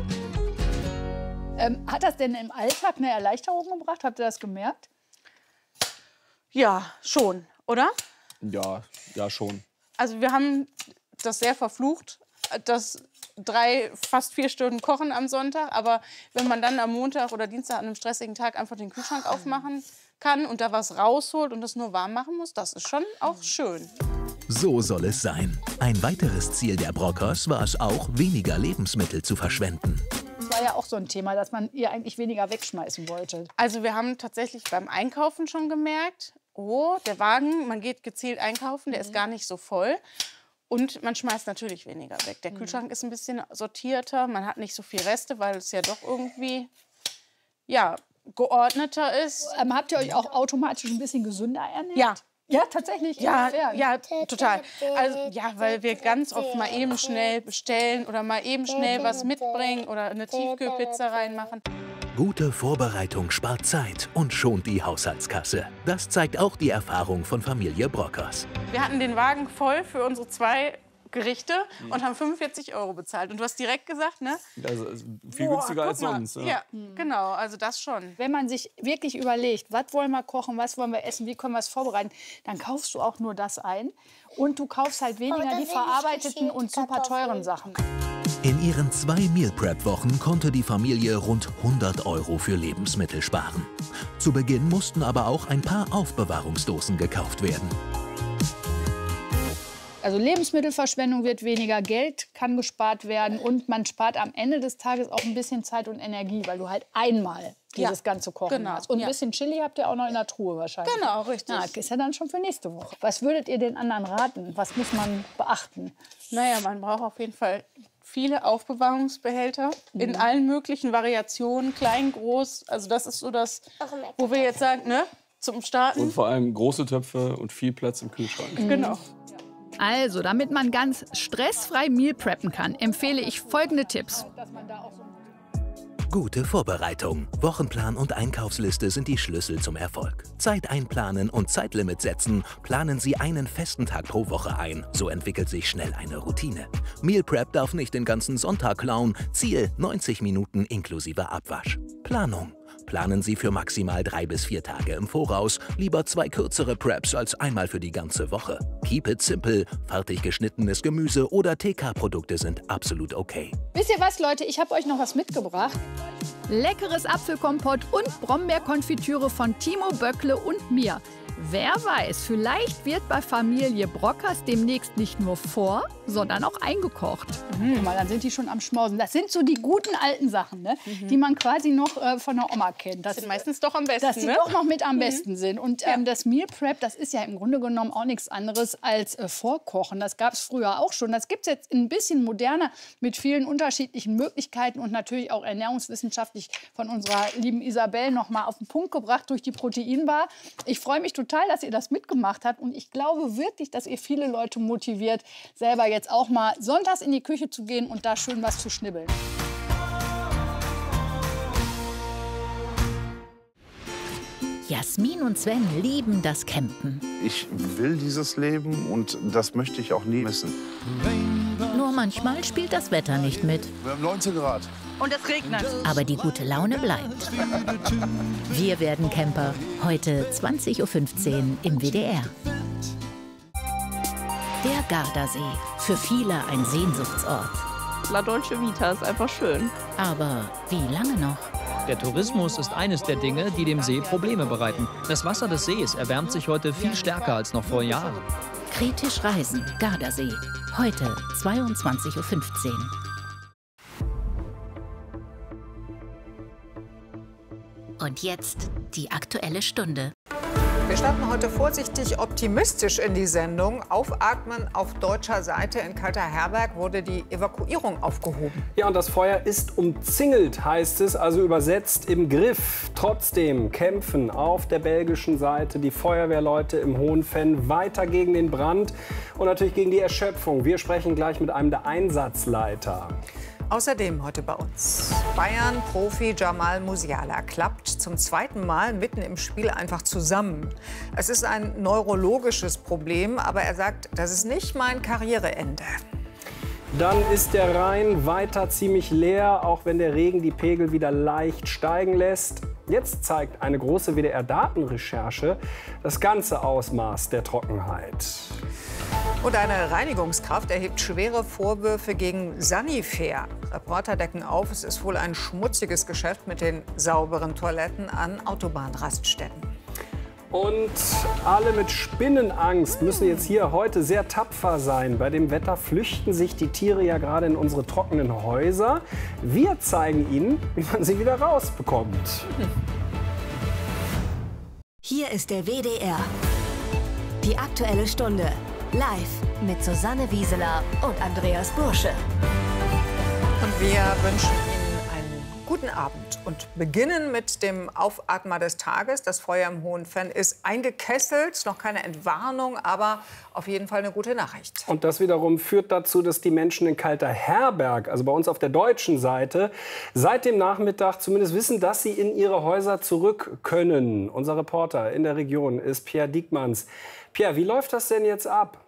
S6: Ähm, hat das denn im Alltag eine Erleichterung gebracht? Habt ihr das gemerkt?
S23: Ja, schon, oder?
S3: Ja, ja schon.
S23: Also wir haben das sehr verflucht, das drei, fast vier Stunden Kochen am Sonntag. Aber wenn man dann am Montag oder Dienstag an einem stressigen Tag einfach den Kühlschrank aufmachen kann und da was rausholt und das nur warm machen muss, das ist schon auch schön.
S21: So soll es sein. Ein weiteres Ziel der Brockers war es auch, weniger Lebensmittel zu verschwenden.
S6: Das war ja auch so ein Thema, dass man ihr eigentlich weniger wegschmeißen wollte.
S23: Also wir haben tatsächlich beim Einkaufen schon gemerkt, oh, der Wagen, man geht gezielt einkaufen, der ist gar nicht so voll. Und man schmeißt natürlich weniger weg. Der Kühlschrank ist ein bisschen sortierter, man hat nicht so viel Reste, weil es ja doch irgendwie ja, geordneter ist.
S6: Ähm, habt ihr euch auch automatisch ein bisschen gesünder ernährt?
S23: Ja.
S6: Ja, tatsächlich?
S23: Ja,
S6: Inwiefern?
S23: ja, total. Also, ja, weil wir ganz oft mal eben schnell bestellen oder mal eben schnell was mitbringen oder eine Tiefkühlpizza reinmachen.
S21: Gute Vorbereitung spart Zeit und schont die Haushaltskasse. Das zeigt auch die Erfahrung von Familie Brockers.
S23: Wir hatten den Wagen voll für unsere zwei Gerichte und haben fünfundvierzig Euro bezahlt. Und du hast direkt gesagt, ne?
S3: Also viel
S23: Boah,
S3: günstiger
S23: guck
S3: als
S23: mal.
S3: sonst. Ja.
S23: Ja, genau, also das schon.
S6: Wenn man sich wirklich überlegt, was wollen wir kochen, was wollen wir essen, wie können wir es vorbereiten, dann kaufst du auch nur das ein. Und du kaufst halt weniger
S2: Oh, da
S6: die
S2: will ich
S6: verarbeiteten und super
S2: Kartoffeln.
S6: teuren Sachen.
S21: In ihren zwei Meal Prep Wochen konnte die Familie rund hundert Euro für Lebensmittel sparen. Zu Beginn mussten aber auch ein paar Aufbewahrungsdosen gekauft werden.
S6: Also Lebensmittelverschwendung wird weniger, Geld kann gespart werden und man spart am Ende des Tages auch ein bisschen Zeit und Energie, weil du halt einmal dieses
S23: Ja,
S6: ganze Kochen
S23: genau,
S6: hast. Und
S23: ja.
S6: ein bisschen Chili habt ihr auch noch in der Truhe wahrscheinlich.
S23: Genau, richtig.
S6: Na, das ist ja dann schon für nächste Woche. Was würdet ihr den anderen raten? Was muss man beachten?
S23: Naja, man braucht auf jeden Fall viele Aufbewahrungsbehälter
S6: Mhm.
S23: in allen möglichen Variationen, klein, groß. Also das ist so das, wo wir jetzt sagen, ne, zum Starten.
S3: Und vor allem große Töpfe und viel Platz im Kühlschrank.
S23: Genau.
S1: Also, damit man ganz stressfrei Meal preppen kann, empfehle ich folgende Tipps.
S21: Gute Vorbereitung. Wochenplan und Einkaufsliste sind die Schlüssel zum Erfolg. Zeit einplanen und Zeitlimit setzen. Planen Sie einen festen Tag pro Woche ein. So entwickelt sich schnell eine Routine. Meal Prep darf nicht den ganzen Sonntag klauen. Ziel neunzig Minuten inklusive Abwasch. Planung. Planen Sie für maximal drei bis vier Tage im Voraus lieber zwei kürzere Preps als einmal für die ganze Woche. Keep it simple, fertig geschnittenes Gemüse oder T K-Produkte sind absolut okay.
S1: Wisst ihr was, Leute? Ich habe euch noch was mitgebracht. Leckeres Apfelkompott und Brombeerkonfitüre von Timo Böckle und mir. Wer weiß, vielleicht wird bei Familie Brockers demnächst nicht nur vor, sondern auch eingekocht.
S6: Mhm, guck mal, dann sind die schon am Schmausen. Das sind so die guten alten Sachen, ne? Mhm. die man quasi noch äh, von der Oma kennt. Das sind meistens doch am besten. Dass die ne? doch noch mit am mhm. besten sind. Und ähm, ja. das Meal Prep, das ist ja im Grunde genommen auch nichts anderes als äh, Vorkochen. Das gab es früher auch schon. Das gibt es jetzt ein bisschen moderner mit vielen unterschiedlichen Möglichkeiten und natürlich auch ernährungswissenschaftlich von unserer lieben Isabel noch mal auf den Punkt gebracht durch die Proteinbar. Ich freue mich total, dass ihr das mitgemacht habt und ich glaube wirklich, dass ihr viele Leute motiviert, selber jetzt auch mal sonntags in die Küche zu gehen und da schön was zu schnibbeln.
S18: Jasmin und Sven lieben das Campen.
S7: Ich will dieses Leben und das möchte ich auch nie missen.
S18: Nur manchmal spielt das Wetter nicht mit.
S7: Wir haben neunzehn Grad.
S18: Und es regnet. Aber die gute Laune bleibt. Wir werden Camper. Heute zwanzig Uhr fünfzehn im W D R. Der Gardasee. Für viele ein Sehnsuchtsort.
S19: La Dolce Vita ist einfach schön.
S18: Aber wie lange noch?
S20: Der Tourismus ist eines der Dinge, die dem See Probleme bereiten. Das Wasser des Sees erwärmt sich heute viel stärker als noch vor Jahren.
S18: Kritisch reisen. Gardasee. Heute zweiundzwanzig Uhr fünfzehn. Und jetzt die Aktuelle Stunde.
S8: Wir starten heute vorsichtig optimistisch in die Sendung. Aufatmen auf deutscher Seite in Kalter-Herberg wurde die Evakuierung aufgehoben.
S9: Ja, und das Feuer ist umzingelt, heißt es, also übersetzt im Griff. Trotzdem kämpfen auf der belgischen Seite die Feuerwehrleute im Hohenfenn weiter gegen den Brand und natürlich gegen die Erschöpfung. Wir sprechen gleich mit einem der Einsatzleiter.
S8: Außerdem heute bei uns. Bayern-Profi Jamal Musiala klappt zum zweiten Mal mitten im Spiel einfach zusammen. Es ist ein neurologisches Problem, aber er sagt, das ist nicht mein Karriereende.
S9: Dann ist der Rhein weiter ziemlich leer, auch wenn der Regen die Pegel wieder leicht steigen lässt. Jetzt zeigt eine große W D R-Datenrecherche das ganze Ausmaß der Trockenheit.
S8: Und eine Reinigungskraft erhebt schwere Vorwürfe gegen Sanifair. Reporter decken auf, es ist wohl ein schmutziges Geschäft mit den sauberen Toiletten an Autobahnraststätten.
S9: Und alle mit Spinnenangst müssen jetzt hier heute sehr tapfer sein. Bei dem Wetter flüchten sich die Tiere ja gerade in unsere trockenen Häuser. Wir zeigen Ihnen, wie man sie wieder rausbekommt.
S10: Hier ist der W D R. Die Aktuelle Stunde. Live mit Susanne Wieseler und Andreas Bursche.
S8: Und wir wünschen Ihnen einen guten Abend und beginnen mit dem Aufatmer des Tages. Das Feuer im Hohenfenn ist eingekesselt, noch keine Entwarnung, aber auf jeden Fall eine gute Nachricht.
S9: Und das wiederum führt dazu, dass die Menschen in Kalter-Herberg, also bei uns auf der deutschen Seite, seit dem Nachmittag zumindest wissen, dass sie in ihre Häuser zurück können. Unser Reporter in der Region ist Pierre Diekmanns. Pierre, wie läuft das denn jetzt ab?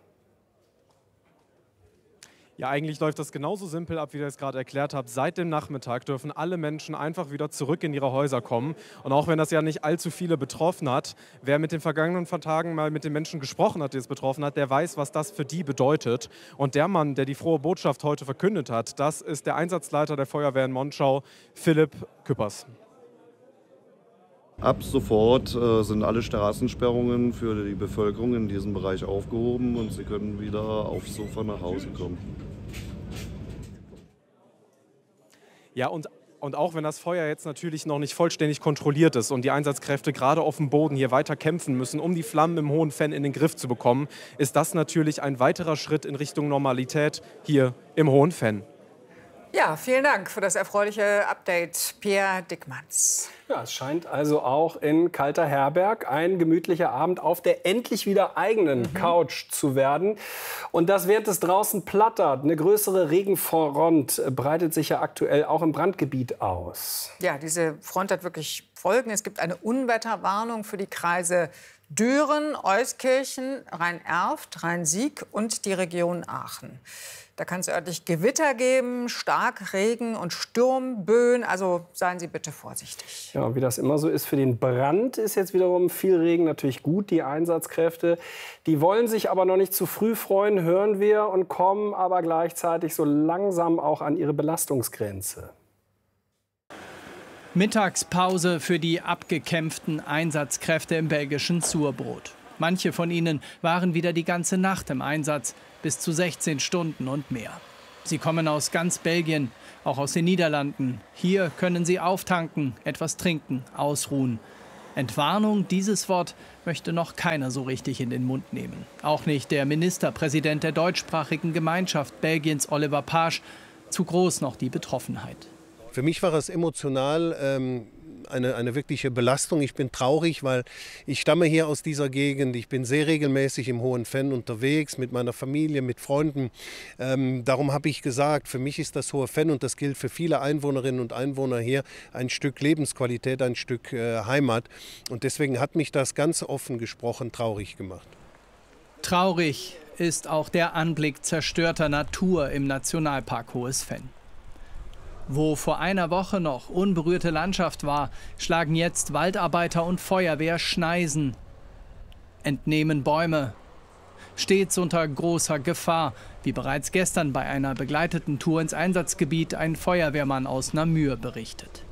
S11: Ja, eigentlich läuft das genauso simpel ab, wie ihr es gerade erklärt habt. Seit dem Nachmittag dürfen alle Menschen einfach wieder zurück in ihre Häuser kommen. Und auch wenn das ja nicht allzu viele betroffen hat, wer mit den vergangenen Tagen mal mit den Menschen gesprochen hat, die es betroffen hat, der weiß, was das für die bedeutet. Und der Mann, der die frohe Botschaft heute verkündet hat, das ist der Einsatzleiter der Feuerwehr in Monschau, Philipp Küppers.
S14: Ab sofort äh, sind alle Straßensperrungen für die Bevölkerung in diesem Bereich aufgehoben und sie können wieder aufs Sofa nach Hause kommen.
S11: Ja, und, und auch wenn das Feuer jetzt natürlich noch nicht vollständig kontrolliert ist und die Einsatzkräfte gerade auf dem Boden hier weiter kämpfen müssen, um die Flammen im Hohenfenn in den Griff zu bekommen, ist das natürlich ein weiterer Schritt in Richtung Normalität hier im Hohenfenn.
S8: Ja, vielen Dank für das erfreuliche Update, Pierre Diekmanns.
S9: Ja, es scheint also auch in Kalter-Herberg ein gemütlicher Abend auf der endlich wieder eigenen mhm. Couch zu werden. Und das, während es draußen plattert, eine größere Regenfront breitet sich ja aktuell auch im Brandgebiet aus.
S8: Ja, diese Front hat wirklich folgen. Es gibt eine Unwetterwarnung für die Kreise Düren, Euskirchen, Rhein-Erft, Rhein-Sieg und die Region Aachen. Da kann es örtlich Gewitter geben, Starkregen und Sturmböen. Also seien Sie bitte vorsichtig.
S9: Ja, wie das immer so ist, für den Brand ist jetzt wiederum viel Regen natürlich gut. Die Einsatzkräfte, die wollen sich aber noch nicht zu früh freuen, hören wir, und kommen aber gleichzeitig so langsam auch an ihre Belastungsgrenze.
S12: Mittagspause für die abgekämpften Einsatzkräfte im belgischen Surbrot. Manche von ihnen waren wieder die ganze Nacht im Einsatz, bis zu sechzehn Stunden und mehr. Sie kommen aus ganz Belgien, auch aus den Niederlanden. Hier können sie auftanken, etwas trinken, ausruhen. Entwarnung, dieses Wort möchte noch keiner so richtig in den Mund nehmen. Auch nicht der Ministerpräsident der deutschsprachigen Gemeinschaft Belgiens, Oliver Paasch. Zu groß noch die Betroffenheit.
S13: Für mich war es emotional ähm, eine, eine wirkliche Belastung. Ich bin traurig, weil ich stamme hier aus dieser Gegend. Ich bin sehr regelmäßig im Hohen Venn unterwegs, mit meiner Familie, mit Freunden. Ähm, darum habe ich gesagt, für mich ist das Hohe Venn, und das gilt für viele Einwohnerinnen und Einwohner hier, ein Stück Lebensqualität, ein Stück äh, Heimat. Und deswegen hat mich das ganz offen gesprochen traurig gemacht.
S12: Traurig ist auch der Anblick zerstörter Natur im Nationalpark Hohes Venn. Wo vor einer Woche noch unberührte Landschaft war, schlagen jetzt Waldarbeiter und Feuerwehr Schneisen, entnehmen Bäume. Stets unter großer Gefahr, wie bereits gestern bei einer begleiteten Tour ins Einsatzgebiet ein Feuerwehrmann aus Namur berichtet.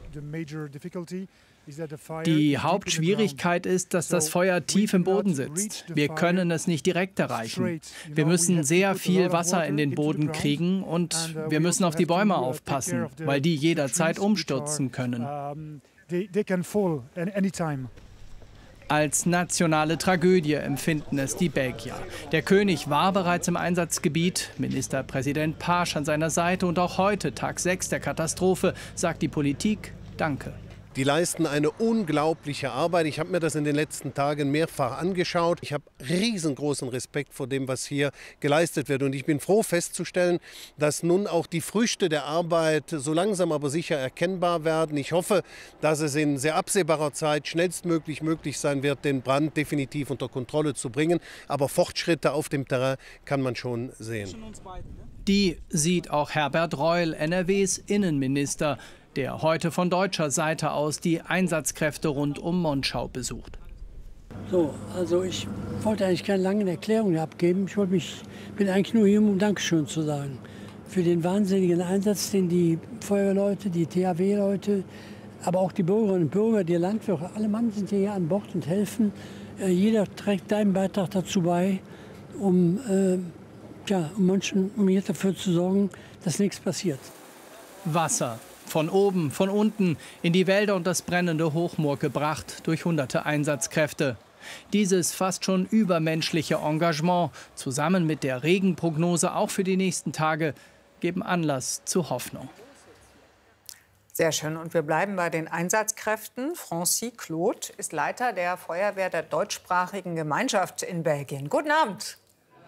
S12: Die Hauptschwierigkeit ist, dass das Feuer tief im Boden sitzt. Wir können es nicht direkt erreichen. Wir müssen sehr viel Wasser in den Boden kriegen und wir müssen auf die Bäume aufpassen, weil die jederzeit umstürzen können. Als nationale Tragödie empfinden es die Belgier. Der König war bereits im Einsatzgebiet, Ministerpräsident Paasch an seiner Seite, und auch heute, Tag sechs der Katastrophe, sagt die Politik Danke.
S13: Die leisten eine unglaubliche Arbeit. Ich habe mir das in den letzten Tagen mehrfach angeschaut. Ich habe riesengroßen Respekt vor dem, was hier geleistet wird. Und ich bin froh festzustellen, dass nun auch die Früchte der Arbeit so langsam aber sicher erkennbar werden. Ich hoffe, dass es in sehr absehbarer Zeit schnellstmöglich möglich sein wird, den Brand definitiv unter Kontrolle zu bringen. Aber Fortschritte auf dem Terrain kann man schon sehen.
S12: Die sieht auch Herbert Reul, N R Ws Innenminister, der heute von deutscher Seite aus die Einsatzkräfte rund um Monschau besucht.
S15: So, also ich wollte eigentlich keine langen Erklärungen abgeben. Ich wollte mich, bin eigentlich nur hier, um Dankeschön zu sagen. Für den wahnsinnigen Einsatz, den die Feuerwehrleute, die T H W-Leute, aber auch die Bürgerinnen und Bürger, die Landwirte, alle Mann sind hier an Bord und helfen. Äh, jeder trägt seinen Beitrag dazu bei, um, äh, ja, um, Menschen, um hier dafür zu sorgen, dass nichts passiert.
S12: Wasser. Von oben, von unten, in die Wälder und das brennende Hochmoor gebracht durch hunderte Einsatzkräfte. Dieses fast schon übermenschliche Engagement, zusammen mit der Regenprognose auch für die nächsten Tage, geben Anlass zu Hoffnung.
S8: Sehr schön. Und wir bleiben bei den Einsatzkräften. Francis Claude ist Leiter der Feuerwehr der deutschsprachigen Gemeinschaft in Belgien. Guten Abend.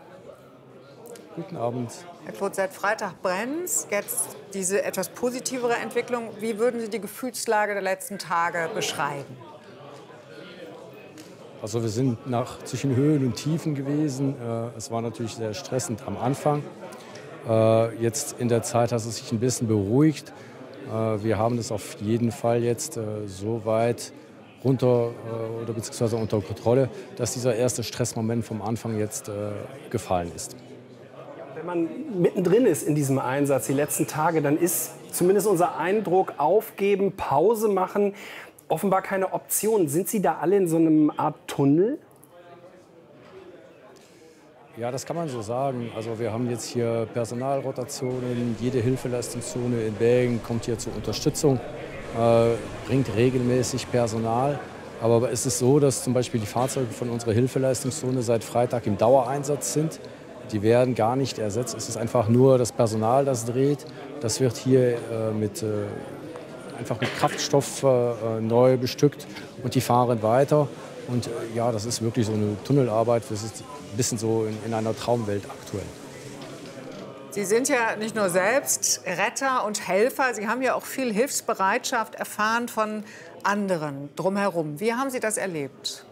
S16: Guten Abend.
S8: Herr Claude, seit Freitag brennt's. Jetzt diese etwas positivere Entwicklung. Wie würden Sie die Gefühlslage der letzten Tage beschreiben?
S16: Also wir sind nach zwischen Höhen und Tiefen gewesen. Es war natürlich sehr stressend am Anfang. Jetzt in der Zeit hat es sich ein bisschen beruhigt. Wir haben das auf jeden Fall jetzt so weit runter oder beziehungsweise unter Kontrolle, dass dieser erste Stressmoment vom Anfang jetzt gefallen ist.
S9: Wenn man mittendrin ist in diesem Einsatz die letzten Tage, dann ist zumindest unser Eindruck, aufgeben, Pause machen, offenbar keine Option. Sind Sie da alle in so einem Art Tunnel?
S16: Ja, das kann man so sagen. Also wir haben jetzt hier Personalrotationen, jede Hilfeleistungszone in Belgien kommt hier zur Unterstützung, äh, bringt regelmäßig Personal. Aber es ist so, dass zum Beispiel die Fahrzeuge von unserer Hilfeleistungszone seit Freitag im Dauereinsatz sind. Die werden gar nicht ersetzt. Es ist einfach nur das Personal, das dreht. Das wird hier äh, mit, äh, einfach mit Kraftstoff äh, neu bestückt und die fahren weiter. Und äh, ja, das ist wirklich so eine Tunnelarbeit. Das ist ein bisschen so in, in einer Traumwelt aktuell.
S8: Sie sind ja nicht nur selbst Retter und Helfer, Sie haben ja auch viel Hilfsbereitschaft erfahren von anderen drumherum. Wie haben Sie das erlebt?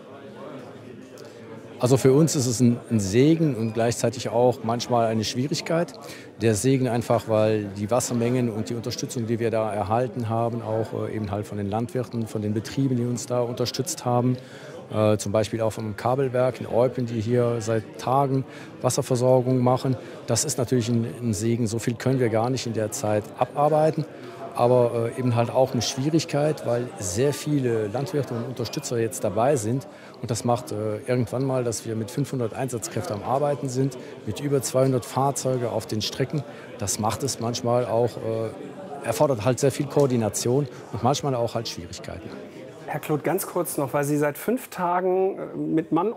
S16: Also für uns ist es ein, ein Segen und gleichzeitig auch manchmal eine Schwierigkeit. Der Segen einfach, weil die Wassermengen und die Unterstützung, die wir da erhalten haben, auch äh, eben halt von den Landwirten, von den Betrieben, die uns da unterstützt haben, äh, zum Beispiel auch vom Kabelwerk in Eupen, die hier seit Tagen Wasserversorgung machen. Das ist natürlich ein, ein Segen. So viel können wir gar nicht in der Zeit abarbeiten. Aber äh, eben halt auch eine Schwierigkeit, weil sehr viele Landwirte und Unterstützer jetzt dabei sind. Und das macht äh, irgendwann mal, dass wir mit fünfhundert Einsatzkräften am Arbeiten sind, mit über zweihundert Fahrzeuge auf den Strecken. Das macht es manchmal auch, äh, erfordert halt sehr viel Koordination und manchmal auch halt Schwierigkeiten.
S9: Herr Kloth, ganz kurz noch, weil Sie seit fünf Tagen mit Mann